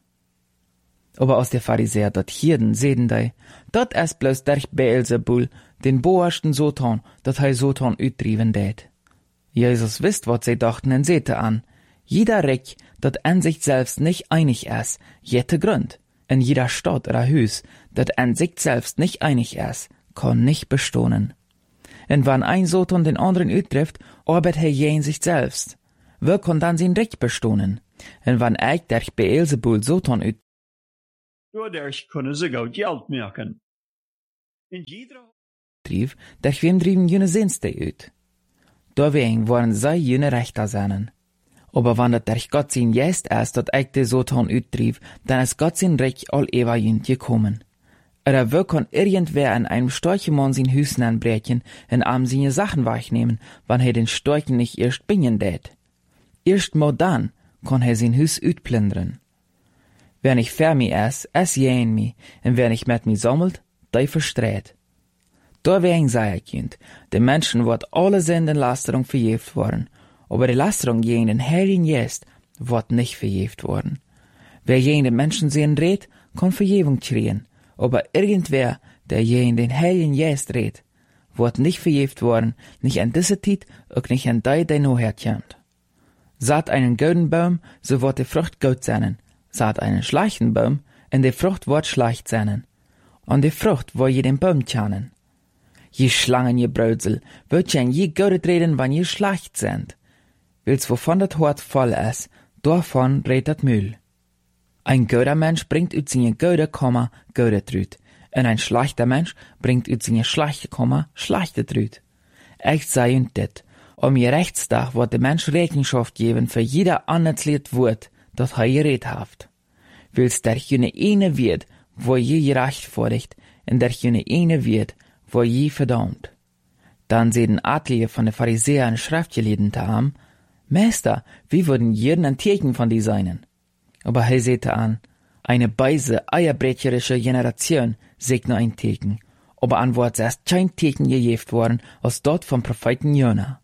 Aber aus der Pharisäer dat Hirden seden dei, dat es bloß durch Beelzebul, den boersten Sotan, dat hei Sotan utdriven dät. Jesus wisst, wat sie dachten, en sehte an. Jeder Reck, dat an sich selbst nicht einig ist, jette Grund. In jeder Stadt oder Hüs, dat an sich selbst nicht einig ist, kann nicht bestohnen. En wann ein Soton den anderen uttrifft, arbeit er je in sich selbst. Wer kann dann sein Reck bestohnen? En wann ik der Beelzebul Satan Doordat kunnen ze geld geld maken. In jeder uitdrief, der wem drieben jene Sinste uit. Deswegen waren zij jene Rechter seinen. Aber wann dat der Gott sin jest erst, dat ik de Satan uitdrief, dann ist Gott sin Recht all eva jünd gekommen. Wo kann irgendwer an einem Storchemann sin Hüsen anbrechen und am seine Sachen wegnehmen, wann den Storchen nicht erst bingen tät. Erst mal dann kann sin Hüs utplündern. Wer nicht für mi es jähen mi, und wer nicht mit mi sammelt, der verstreht. Deswegen sei ich jünd, den Menschen wird alle Sünden Lasterung verjeft worden, aber die Lasterung gegen den Heiligen Geist wird nicht verjeft worden. Wer gegen den Menschen sehen redet, kann Verjebung kriegen, aber irgendwer, der gegen den Heiligen Geist redet, wird nicht verjeft worden, nicht an diese Zeit, auch nicht an der noch herkommt. Saat einen gouden Baum, so wird die Frucht gut sein. Saat einen schlechten Baum, und die Frucht wird schlecht sein. Und die Frucht wird je den Baum kennen. Je Schlangen, je Brödsel, wird je an je gut reden, wann je schlecht sind. Wils wovon das Hort voll ist, davon redet das Müll. Ein guter Mensch bringt ut seine gute Komma gute Trüt, und ein schlechter Mensch bringt ut seine schlechte Komma schlechte Trüt. Ich sei und dit, je Rechtstag wird der Mensch Rechenschaft geben für jeder annetzlied Wort, das er geredet haft. Wils der jene eine wird, wo je gerechtfertigt, und der jene eine wird, wo je verdammt. Dann sehen Adlige von den Pharisäern Schriftgelehrten haben, Meister, wie würden jeden ein Teken von die seinen? Aber er sehte an, eine beise, eierbrecherische Generation sägt nur ein Teken, aber an wird erst kein Teken gejeft worden, als dort vom Propheten Jona.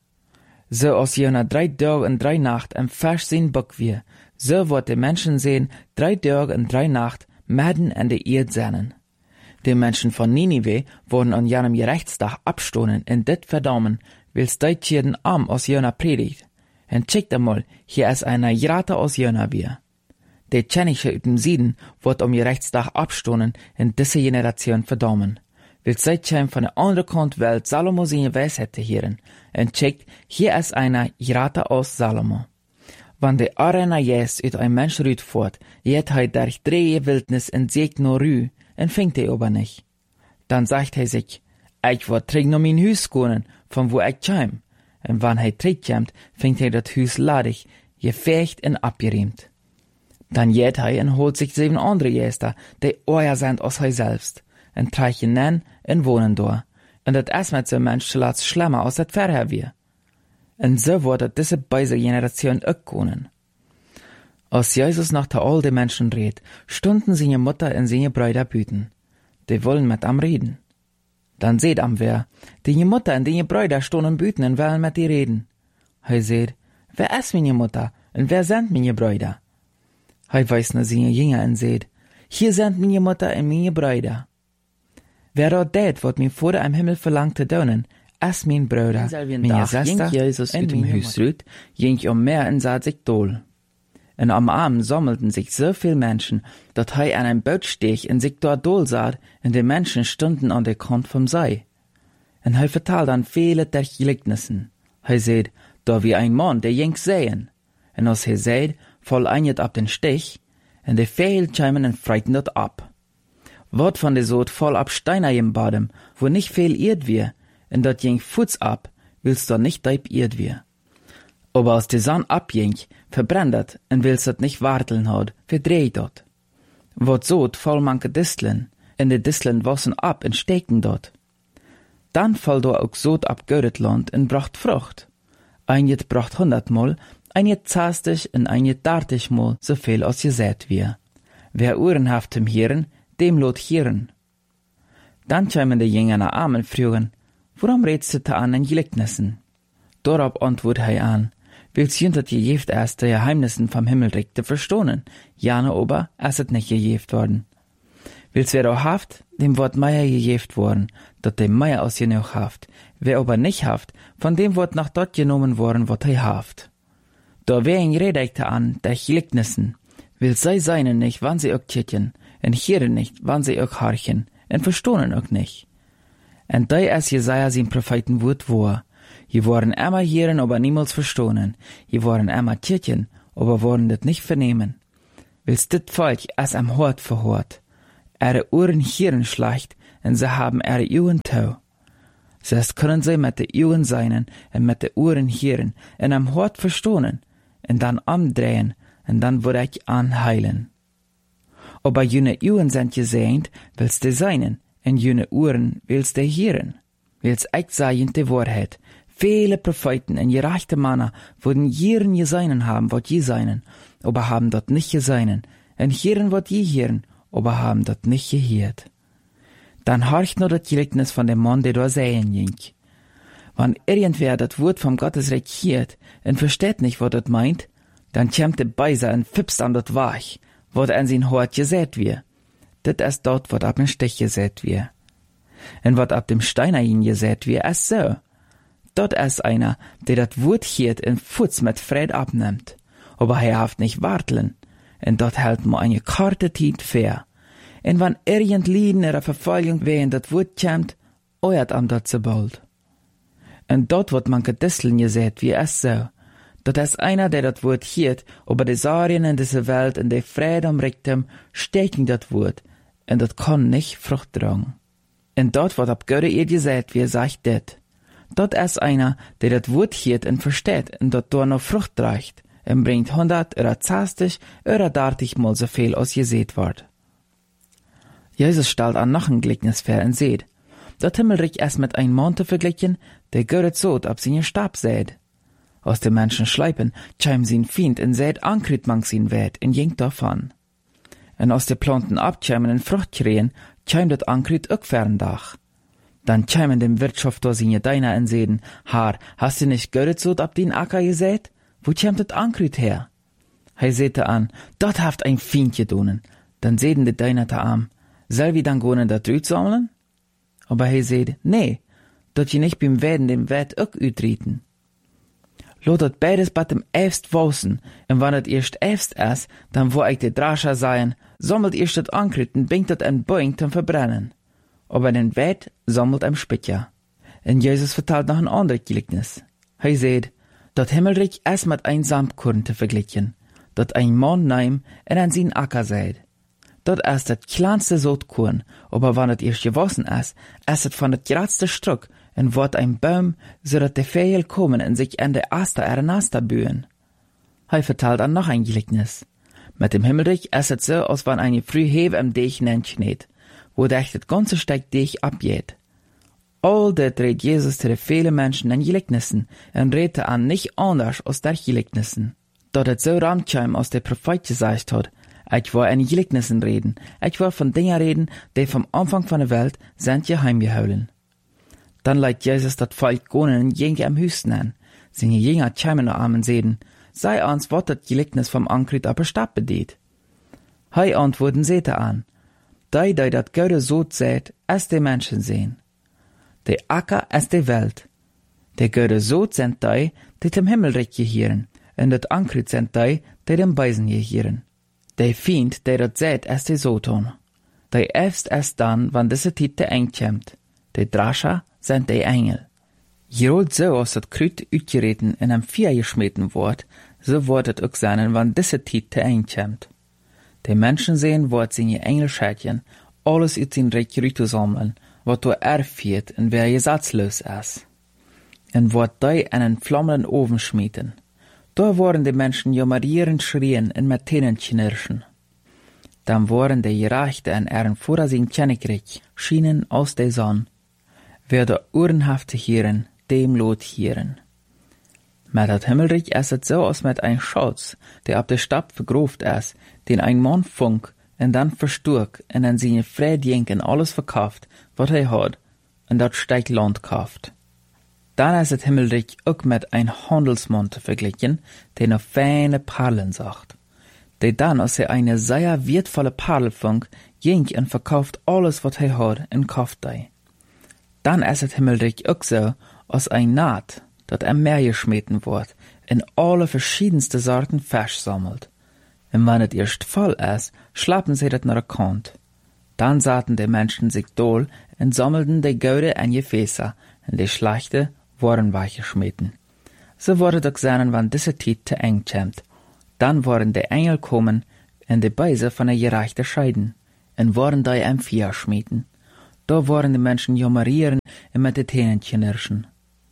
So aus Jona 3 Tage und 3 Nacht im Vers sehen Bock wir, so wird die Menschen sehen 3 Tage und 3 Nacht mitten in der Erde sein. Die Menschen von Ninive wurden an jenem Gerechtstag abstoßen und dit verdammen, wils deit jeden Arm aus Jona predigt. Und checkt einmal, hier ist einer Jrata aus Jona wir. Die Tschenische ut dem Süden wird Gerechtstag abstoßen und diese Generation verdammen. Wils seitdem von der anderen Kant Welt Salomo seine Weisheit hören. Und checkt, hier ist einer Jrata aus Salomo. Wann der Arena jest ut ein Mensch rüt fort, jet durch 3 Wildnis und sägt nur rü, und fängt aber nicht. Dann sagt sich, ich wird träg noch mein Hüs gehen, von wo ich käm. Und wann trägt fängt das Hüs ladig, gefecht und abgeriemt. Dann jet und holt sich 7 andere Jäster, die euer sind aus selbst, und treichen nen und wohnen da. Und das ist mit so ein Mensch zuletzt schlimmer aus dat Verher wir. Und so wird diese beise Generation auch gehen. Als Jesus nach der alten Menschen redet, stunden seine Mutter und seine Brüder büten. Die wollen mit am reden. Dann seht am wer, die Mutter und die Brüder stunden büten und wollen mit die reden. He seht, wer ist meine Mutter und wer sind meine Brüder? He weiß nur seine Jünger und seht, hier sind meine Mutter und meine Brüder. Wer dort tät, wat mir vor im Himmel verlangt zu tun, ist mein Bruder, meine Schwester Jesus und mein Hüsrüt, ging Meer und sah sich dohl. Und am Abend sammelten sich so viele Menschen, dass er an einem Boot steg und sich dort dohl sah, und die Menschen stunden an der Kant vom See. Und er vertalt dann viele der Gleichnissen. Er sagt, da wie ein Mann, der ging sehen. Und als er sagt, voll einjet ab den Stich, und die Vögel kämen und freiten dort ab. Wort von der Sod voll ab Steiner im Badem, wo nicht viel irrt wir, und dort ging Fuß ab, willst du nicht deib irrt wir. Aber als die Sonne abging, verbrennt und willst dort nicht warteln hat, verdreht dort. Wort Sod voll manche Disteln, und die Disteln wassen ab und steckten dort. Dann fall da auch Sod ab Göretland und bracht Frucht. Einjet bracht 100-mal, einjet 20 und einjet 30-mal so viel als gesät wir. Wer Ohren haft im Hirn, dem lot Hirn. Dann kämen die Jünger nach Armen fragen, warum redst du da an den Gleichnissen? Darauf antwortet er an, willst du dat gejeft erst die Geheimnissen vom Himmelreich zu verstohnen, jane aber ist es nicht gejeft worden. Willst wer auch haft, dem wird Meier gejeft worden, dat dem Meier aus genug haft, wer aber nicht haft, von dem wird nach dort genommen worden, wat er haft. Da wen redet er an, der Gleichnissen, will sei seinen nicht, wann sie auch kitchen, und hören nicht, wann sie auch harchen, und verstohnen auch nicht. Und da ist Jesaja sein Prophetenwort wahr. Je waren immer hören, aber niemals verstohnen. Je waren immer kitchen, aber worden dit nicht vernehmen. Wils dit Volk as am Hort verhort, ihre Ohren hieren schleicht, en sie haben ihre Ohren tau. Zuerst können sie mit de Ohren seinen, en mit de Ohren hieren, en am Hort verstohnen, en dann amdrehen, en dann würde ich anheilen. Aber jene Ohren sind gesehnt, wils de seinen, en jene Ohren wils de hieren. Wils ich seien de Wahrheit. Viele Propheten en gerechte Männer wurden jieren geseinen haben, wat je seinen, aber haben dort nicht geseinen, en hieren wat je hieren, aber haben dort nicht gehiert. Dann horcht nur das Gleichnis von dem Mann, der da säen ging. Wenn irgendwer das Wort vom Gottesreich hiert und versteht nicht, was das meint, dann kämmt der Beiser und fipst an das Wach, wat an sein Hort gesät wir. Das ist dort, wat ab dem Stich gesät wir. Und wat ab dem Steiner ihn gesät wir, ist so. Dort ist einer, der das Wort hiert und Futz mit Fried abnimmt. Aber er haft nicht warteln. Und dort hält man eine karte Zeit fair. Und wenn irgend Lieden ihrer Verfolgung wehen das Wort kämmt, euert am dort so bald. Und dort wird man gedisseln gesät, wie es so. Dort ist einer, der das Wort hiert, aber die Sarien in dieser Welt und die Fried am Richtum stecken das Wort. Und das kann nicht Frucht tragen. Und dort wird ab Göre ihr gesät, wie er sagt det. Dort ist einer, der das Wort hiert und versteht und dort noch Frucht reicht und bringt 100 oder 20 oder 30 mal so viel, als gesät wird. Jesus stellt an noch ein Gleichnis vor und seht, dat Himmelreich ist mit einem Mann zu vergleichen, der göret sot ab seinen Stab sät. Aus dem Menschen schleipen, chim sin Fiend und sät ankrit mang sin Wert und jenkt davon. Und aus de Planten abcheimen und Frucht kriegen, chim dat ankrit ook ferndach. Dann chimen dem Wirtschaft da seine Deiner und seden, Haar, hast du nicht göret sot ab den Acker gesät? Wo chimt dat ankrit her? Hei sehte an, dort haft ein Fiend gedonen. Dann seden de Deiner ta am, soll wir dann gonen dat Rüt sammeln? Aber hei seht, nee, dort je nicht beim Werden dem Wert ook ütrieten. Lotet beides bat dem Äfst wossen, und wann het erst Äfst ist, dann wo ich de Drascher seien, sammelt erst dat Ankritten, bingt dat en Boing zum Verbrennen. Aber den Wert sammelt am Spitja. Und Jesus vertelt noch ein anderes Gleichnis. Hei seht, dat Himmelreich ist mit ein Samtkorn zu vergleichen, dat ein Mann neim en an sin Acker seid. Dat ist das kleinste Sotkorn, aber wenn het erst gewassen ist het von dat gradste Struck und wird ein Baum, so dat de Vögel kommen und sich an de Aster ihre Naster bühen. Hei vertelt an noch ein Gleichnis. Mit dem Himmelreich ist het so, als wenn eine früh Hewe am Deich nenschneit, wo dech das ganze Steck Deich abgeht. All dat redt Jesus zu de viele Menschen in Gleichnissen und redt an nicht anders als der Gleichnissen. Dat het so ramtscheim aus der Prophet gesagt hat, ich war in Gleichnissen reden, ich war von Dingen reden, die vom Anfang von der Welt sind geheim gehouden. Dann leidt Jesus dat Volk gonen und jenke am Hüsten an, seine Jünger cheimen noch am und seden, sei ans wat dat Gleichnis vom Ankrit aber Stab bedeht. Hei antworten sehte an, dei dat Göre so sät, es de Menschen sehen. De Acker es de Welt. De Göre so sind dei, die dem Himmelreich gehieren, und dat Ankrit sind dei, die dem Beisen gehieren. De Fiend, der dat sät, es de Soton. De Äfst es dann, wann diese Titte eng kämmt. De Drascher sind de Engel. Jerold so aus dat Krüt utgereten in am Vier geschmeten Wort, so wortet ook seinen, wann diese Titte eng kämmt. De Menschen sehen, wort seine Engelschädchen, alles ut sin Reich Rüte sammeln, wat du erfiert und wer gesatzlos ist. Und wort dei einen flammenden Ofen schmieden. Da waren die Menschen jammerierend schrien und mit Tänen knirschen. Dann waren die Gerechte an ihren Vorasigen Königreich, schienen aus der Sonne. Wer der Uhrenhafte hieren, dem lot hieren. Mit dat Himmelreich ist es so als mit ein Schatz, der ab der Stab vergroft ist, den ein Mann funk und dann versturk und an seine Friedjenken alles verkauft, wat er hat, und dat steigt Land kauft. Dann ist das Himmelreich auch mit ein Handelsmann zu vergleichen, der noch feine Perlen sagt. Der dann, als er eine sehr wertvolle Perle funk, ging und verkauft alles, was er hat, und kauft die. Dann ist das Himmelreich auch so, als ein Naht, dat am Meer geschmeten wird, in alle verschiedenste Sorten Fisch sammelt. Und wenn es erst voll ist, schlappen sie das nach der Kant. Dann saßen die Menschen sich dohl und sammelten die Goude an Gefäße, und die schlechte waren weichgeschmeten. So wurde doch sein, wann diese Zeit zu eng kämmt. Dann waren de Engel kommen en de Beise van de gerechte scheiden, en waren die am Vier schmieden. Da waren de Menschen jammerieren en met de Tenen knirschen.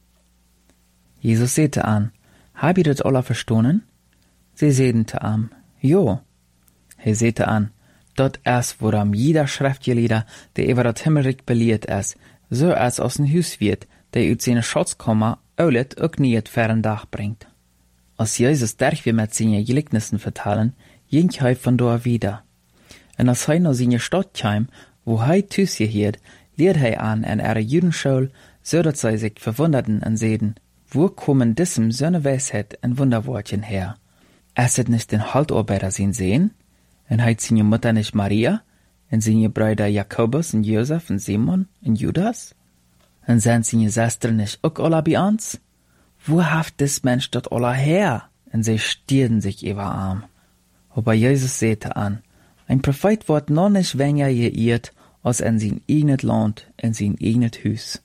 Jesus sehte an, hab ihr das alle verstanden? Sie sedente am, jo. Hij sehte an, dat es, woran jeder Schriftgelehrter, der über das Himmelreich belehrt ist, so als aus ein Hus wird, der uit seine Schatzkammer oulet ook nie het fern Dach bringt. Als Jesus derch wir mit seinen Gleichnissen vertellen, ging hij von da wieder. En als hij nach seine Stadt kam, wo hij thuisgeheerd, leert hij an in ihre Judenschule, so dat sie sich verwunderten und sehten, wo kommen diesem so eine Weisheit und Wunderwortchen her? Es hat nicht den Haltarbeiter sehen? Und hat seine Mutter nicht Maria? Und seine Brüder Jakobus und Josef und Simon und Judas? Und sind seine Schwestern nicht auch alle bei uns? Wo haft des Mensch dort alle her? Und sie stierden sich über Arm. Aber Jesus sehte an, ein Prophet wird noch nicht weniger geirrt, als in sein eigenes Land, in sein eigenes Hus.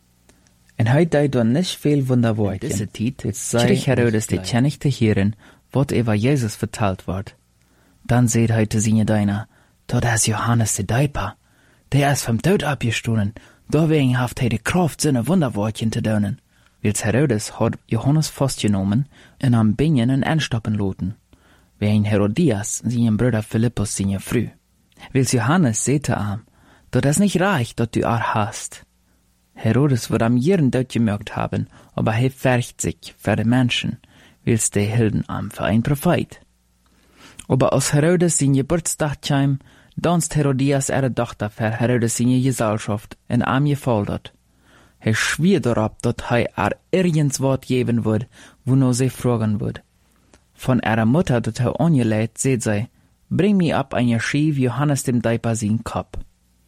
En hij deed dan niet veel wonderwoordchen. Deze tijd kreeg Herodes de kennis te hören, wat over Jesus verteld wordt. Dan zei hij te zijn Diener, dat is Johannes de Döper. Der is vom Tod abgestoßen, deswegen haft hij de Kraft, seine wonderwoordchen te doen. Wils Herodes had Johannes vastgenomen en am Bingen en anstoppen laten. Wegen Herodias, zijn Bruder Philippus, zijn Früh. Wils Johannes sehte am, dat is nicht reich, dat du hast. Herodes wird am jeden dort gemerkt haben, aber er färcht sich für die Menschen, wils die hielten am für ein Prophet. Aber als Herodes sein Geburtstag kam, danst Herodias ihre Tochter für Herodes seine Gesellschaft in am gefordert. Er schwier darauf, dass er irgends Wort geben wird, wo nur sie fragen wird. Von ihrer Mutter, dat er angeleitet, seht sie, bring mir ab ein Schief Johannes dem Döper sein Kopf.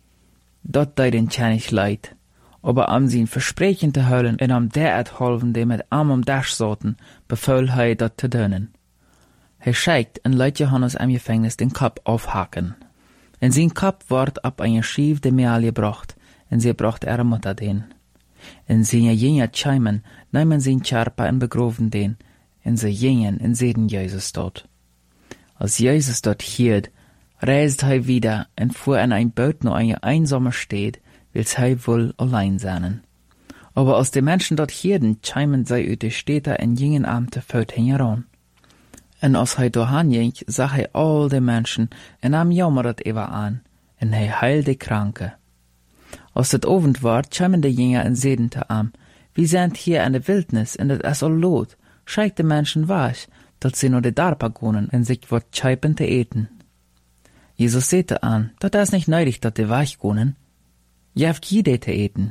Dort den König leid. Aber am sein Versprechen zu hören und am derart helfen, die mit Arm am Dasch sollten, befahl er, das zu tun. Er schickt und lässt Johannes am Gefängnis den Kopf aufhaken. In sein Kopf wird ab ein Schief de Mehl gebracht, und sie bracht ihre Mutter den. In seine Jünger scheimen, nehmen sie ihn Körper und begraben den, und sie gingen und sehen Jesus dort. Als Jesus dort hielt, reist er wieder und fuhr in ein Boot nach einer einsamen Stadt, wils hij wohl allein sein. Aber als die Menschen dort hierden, scheimen sie uit de Städte en gingen am te Voet heran. En als hij doorheen ging, zag hij all de Menschen en am jammeret über an, en hij heilt de Kranke. Als het Abend war, scheimen de Jünger en zeiden te am, wir sind hier in der Wildnis en het is al lot, scheikt de Menschen weg, dat sie nur de Darpa gonen en sich wat scheipen te eten. Jesus sehte an, dat is nicht nötig, dat de weg gonen. Je habt jede te eten.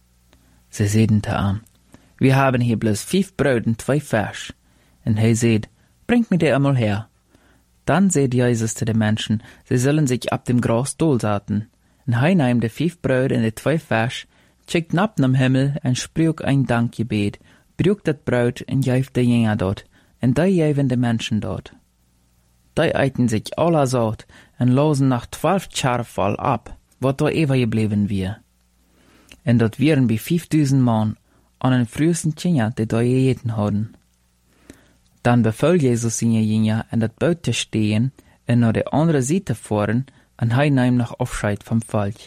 Sie sedente an, wir haben hier bloß 5 Brot und 2 Fisch. Und er seht, bringt mir die einmal her. Dann seht Jesus zu den Menschen, sie sollen sich ab dem Gras dolsaten. Und er nahm die 5 Brot und die 2 Fisch, schickt ab nam Himmel und sprach ein Dankgebet, brach das Brot und gab die Jünger dort, und die gaben die Menschen dort. Die eiten sich alle satt und losen nach 12 Schaar voll ab, wat da übergeblieben wir. En dat wären bei 5000 Mann an den frühesten Jünger, die da gegeten hadden. Dann befahl Jesus seine Jünger, in dat Boot zu stehen und nach der andere Seite fahren, und er nahm noch Abscheid vom Volk.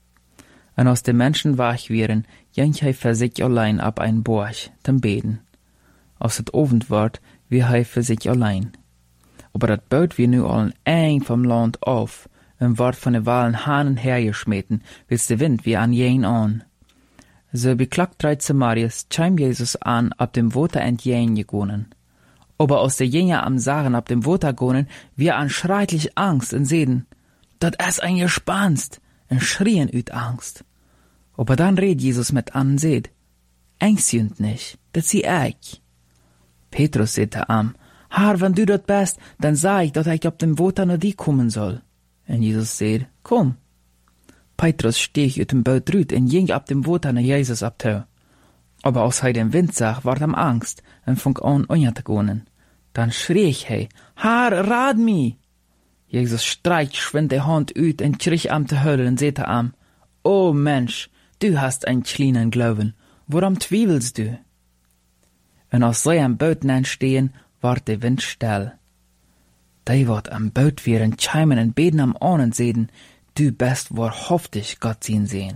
Und als die Menschen wach wären, ging er für sich allein ab ein Borg zum Beten. Als het Abend ward, wie er für sich allein. Aber dat Boot wir nu allen eng vom Land auf, und ward von den Walen Hahnen hergeschmeten, wils der Wind wie an jen an. So beklagt 13 Marius, scheim Jesus an, ab dem Water entjen gegonen. Aber aus der Jünger am Sachen ab dem Water gonen, wir an schrecklich Angst und sehen, dat es ein Gespanst, und schrien üt Angst. Aber dann red Jesus mit an und seht, ängstjünd nicht, dat sie ich. Petrus sehte am, Herr, wenn du dort bist, dann sag ich, dat ich ab dem Water nur die kommen soll. Und Jesus seht, komm. Petrus stieg uit dem Boot rüt und ging ab dem Water nach Jesus ab toe. Aber als er den Wind sah, ward ihm Angst und fing an, unter zu gehen. Dann schrie er, Herr, rat mi! Jesus streicht schwind die Hand uit und schrie am zu hören und sehte am, O Mensch, du hast ein kleinen Glauben, woran zweifelst du? Und als sie am Boot stehen, ward der Wind still. Die wat am Boot wären, chimen en beten am Ahnen sehen, du best wahrhaftig Gott sehen.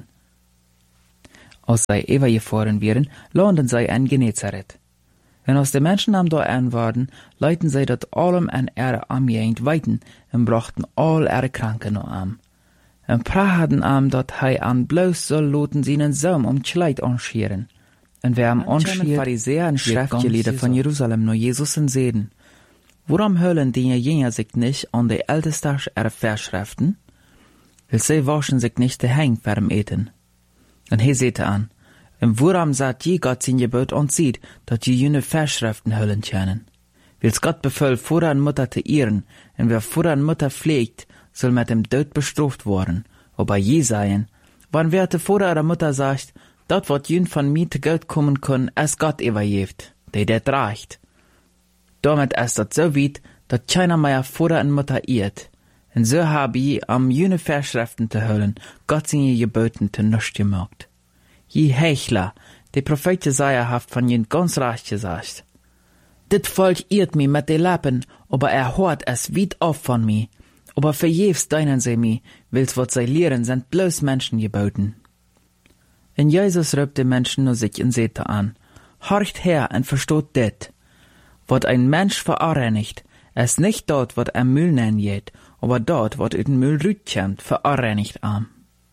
Als zij übergefahren wären, landen zij in Genezareth. En als de Menschen am da waren, leiten zij dat allem an ihre Armjegend weiten en brachten all ihre Kranken noch am. En praten am dat hij an bloos soll loten seinen Saum Kleid anscheren. En wer am anschieren Pharisäer en Schriftgelehrte von Jerusalem noch Jesus en seden. Warum hören die jener sich nicht an die Ältesten ihrer Verschriften? Weil sie waschen sich nicht die Hände vorm Eten. Und he seht an, und warum sagt je Gott sein Gebot und sieht, dass je jene Verschriften hüllen können? Weil's Gott befiehlt, Vater und Mutter zu ehren, und wer Vater und Mutter pflegt, soll mit dem Tod bestraft worden. Aber je seien, wann wer der Vater oder Mutter sagt, dat wat jün von mir zu Geld kommen kann, es Gott übergibt, der det reicht. Damit ist das so weit, dass keiner mehr Vater und Mutter ehrt. Und so habe ich am jene Verschriften zu hüllen, Gott seine Geboten zu nichts gemacht. Je Hechler, der Prophet Jesaja hat von jen ganz recht gesagt. Dit Volk irrt mich mit den Lippen, aber hört es weit auf von mir. Aber verjefst deinen sie mich, weil's wat sie lehren, sind bloß Menschen geboten. Und Jesus rübt die Menschen nur sich in Sete an. Horcht her und versteht dit. Wat ein Mensch verreinigt, ist nicht dort, wat Müll nennen geht, aber dort, wat ut den Müll rütkämmt, verreinigt am.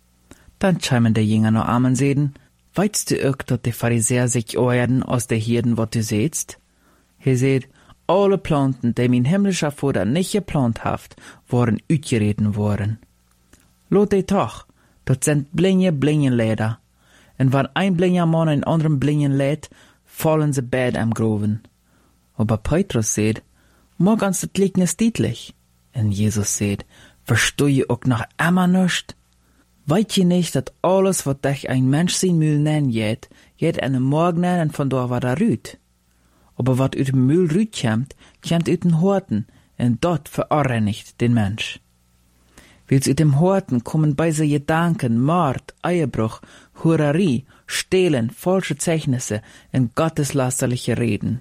Dann chimen die Jünger noch am und seden, weißt du auch, dass die Pharisäer sich ohren aus der Hirden, wat du sehtst? He seht, alle Planten, die mein himmlischer Vater nicht geplant haft, waren uitgereden worden. Lot die toch, dat sind blinge Leder. Und wenn ein blinger Mann einen anderen blingen lädt, fallen sie beide am Groven. Aber Petrus seht, morgens das liegt nicht deutlich. Und Jesus seht, versteh je auch noch immer nicht? Weißt je nicht, dass alles, was dich ein Mensch sein Müll nennen geht einen Morgen nennen von da war da rüt. Aber wat ut dem Müll rüt kämmt ut den Horten, und dort verreinigt den Mensch. Weil's ut dem Horten kommen bei se Gedanken, Mord, Ehebruch, Hurerie, Stehlen, falsche Zeichnisse und gotteslästerliche Reden.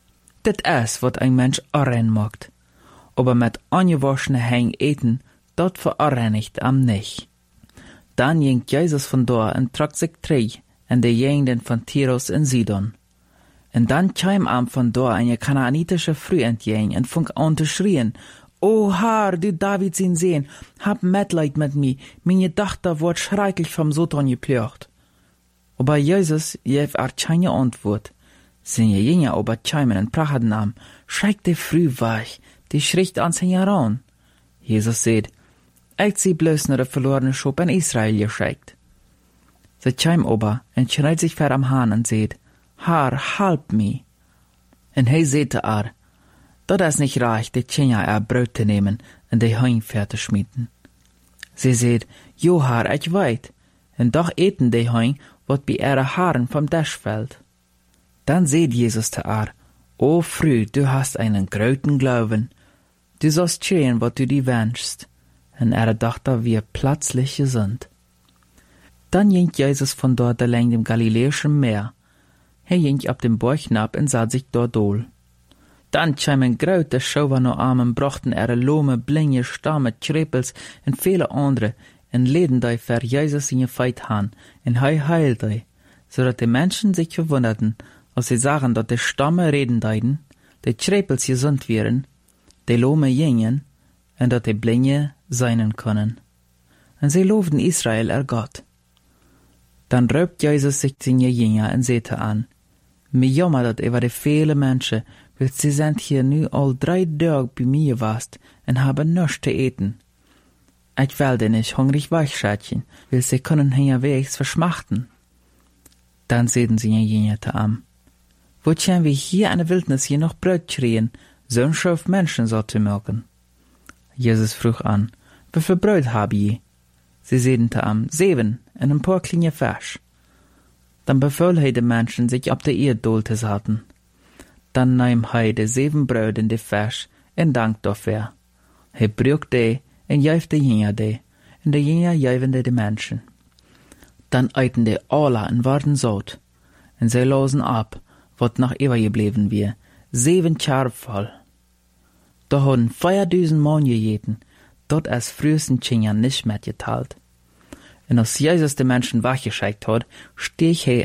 Dit is wat ein Mensch arrein macht. Aber mit angewaschene Hängen eten, dort verreinigt am nicht. Dann ging Jesus von da und trug sich drei in die Gegenden von Tyrus und Sidon. Und dann kam am von da eine kanaanitische Frau entgegen und fing an zu schrien, O Herr, du David sein Sehen, hab Mitleid mit mir, meine Tochter wird schrecklich vom Satan geplagt. Aber Jesus gab keine Antwort. Seine Jünger aber chimen und prachten am, schreckt die Früh weg, die schricht ans heran. Jesus sagt, ich sie bloß nur der verlorene Schub in Israel geschickt. Sie chim aber und schreit sich ver am Hahn und sagt, Herr, halb mi. Und he sagte dat is nicht reich, die Kinder Brot zu nehmen und die Heim zu schmieden. Sie sagt, Jo Herr, ich weit, und doch eten die Heim, wat bei ihre Haaren vom Tisch fällt. Dann seht Jesus zu O Früh, du hast einen großen Glauben, du sollst geschehen, wat du dir wünschst. Und ihre Tochter wird plötzlich gesund. Dann ging Jesus von dort allein dem Galiläischen Meer. Er ging ab dem Berg hinab und sah sich dort dohl. Dann kamen große Schauer noch Armen, brachten ihre Lohme, Blinge, Stamme, Trepels und viele andere, und leden die für Jesus in ihr Feit han, und heilt die, so dass die Menschen sich verwunderten, als sie sahen, dass die Stamme reden deiden, die Trepels gesund wären, die Lohme gingen, und dass die Blinge seinen können. Und sie lobten Israel, Gott. Dann rübt Jesus sich seine Jünger und sagte an, mir jammert über die viele Menschen, weil sie sind hier nu all 3 Tage bei mir gewesen und haben nichts zu eten. Ich werde nicht hungrig weichschätchen, weil sie können hinterwegs verschmachten. Dann sehen sie ihr Jünger an. Wo können wir hier in der Wildnis hier noch Brot kriegen, so ein Schaf Menschen so zu melken? Jesus frug an, wie viel Brot hab je? Sie sedente am 7 und ein paar kleine Fisch. Dann befahl er den Menschen, sich ab der Erde zu setzen. Dann nahm er die 7 Brot und die Fisch und dank dafür. Er brach die und gab die Jünger die, und die Jünger gaben die Menschen. Dann eiten die alle und waren satt, und sie losen ab, was noch übergeblieben war, 7 Körbe voll. Da haben 4000 Mann gejeten, dort als frühesten Tschingern nicht mehr geteilt. Und als Jesus die Menschen wachgeschickt hat, steh ich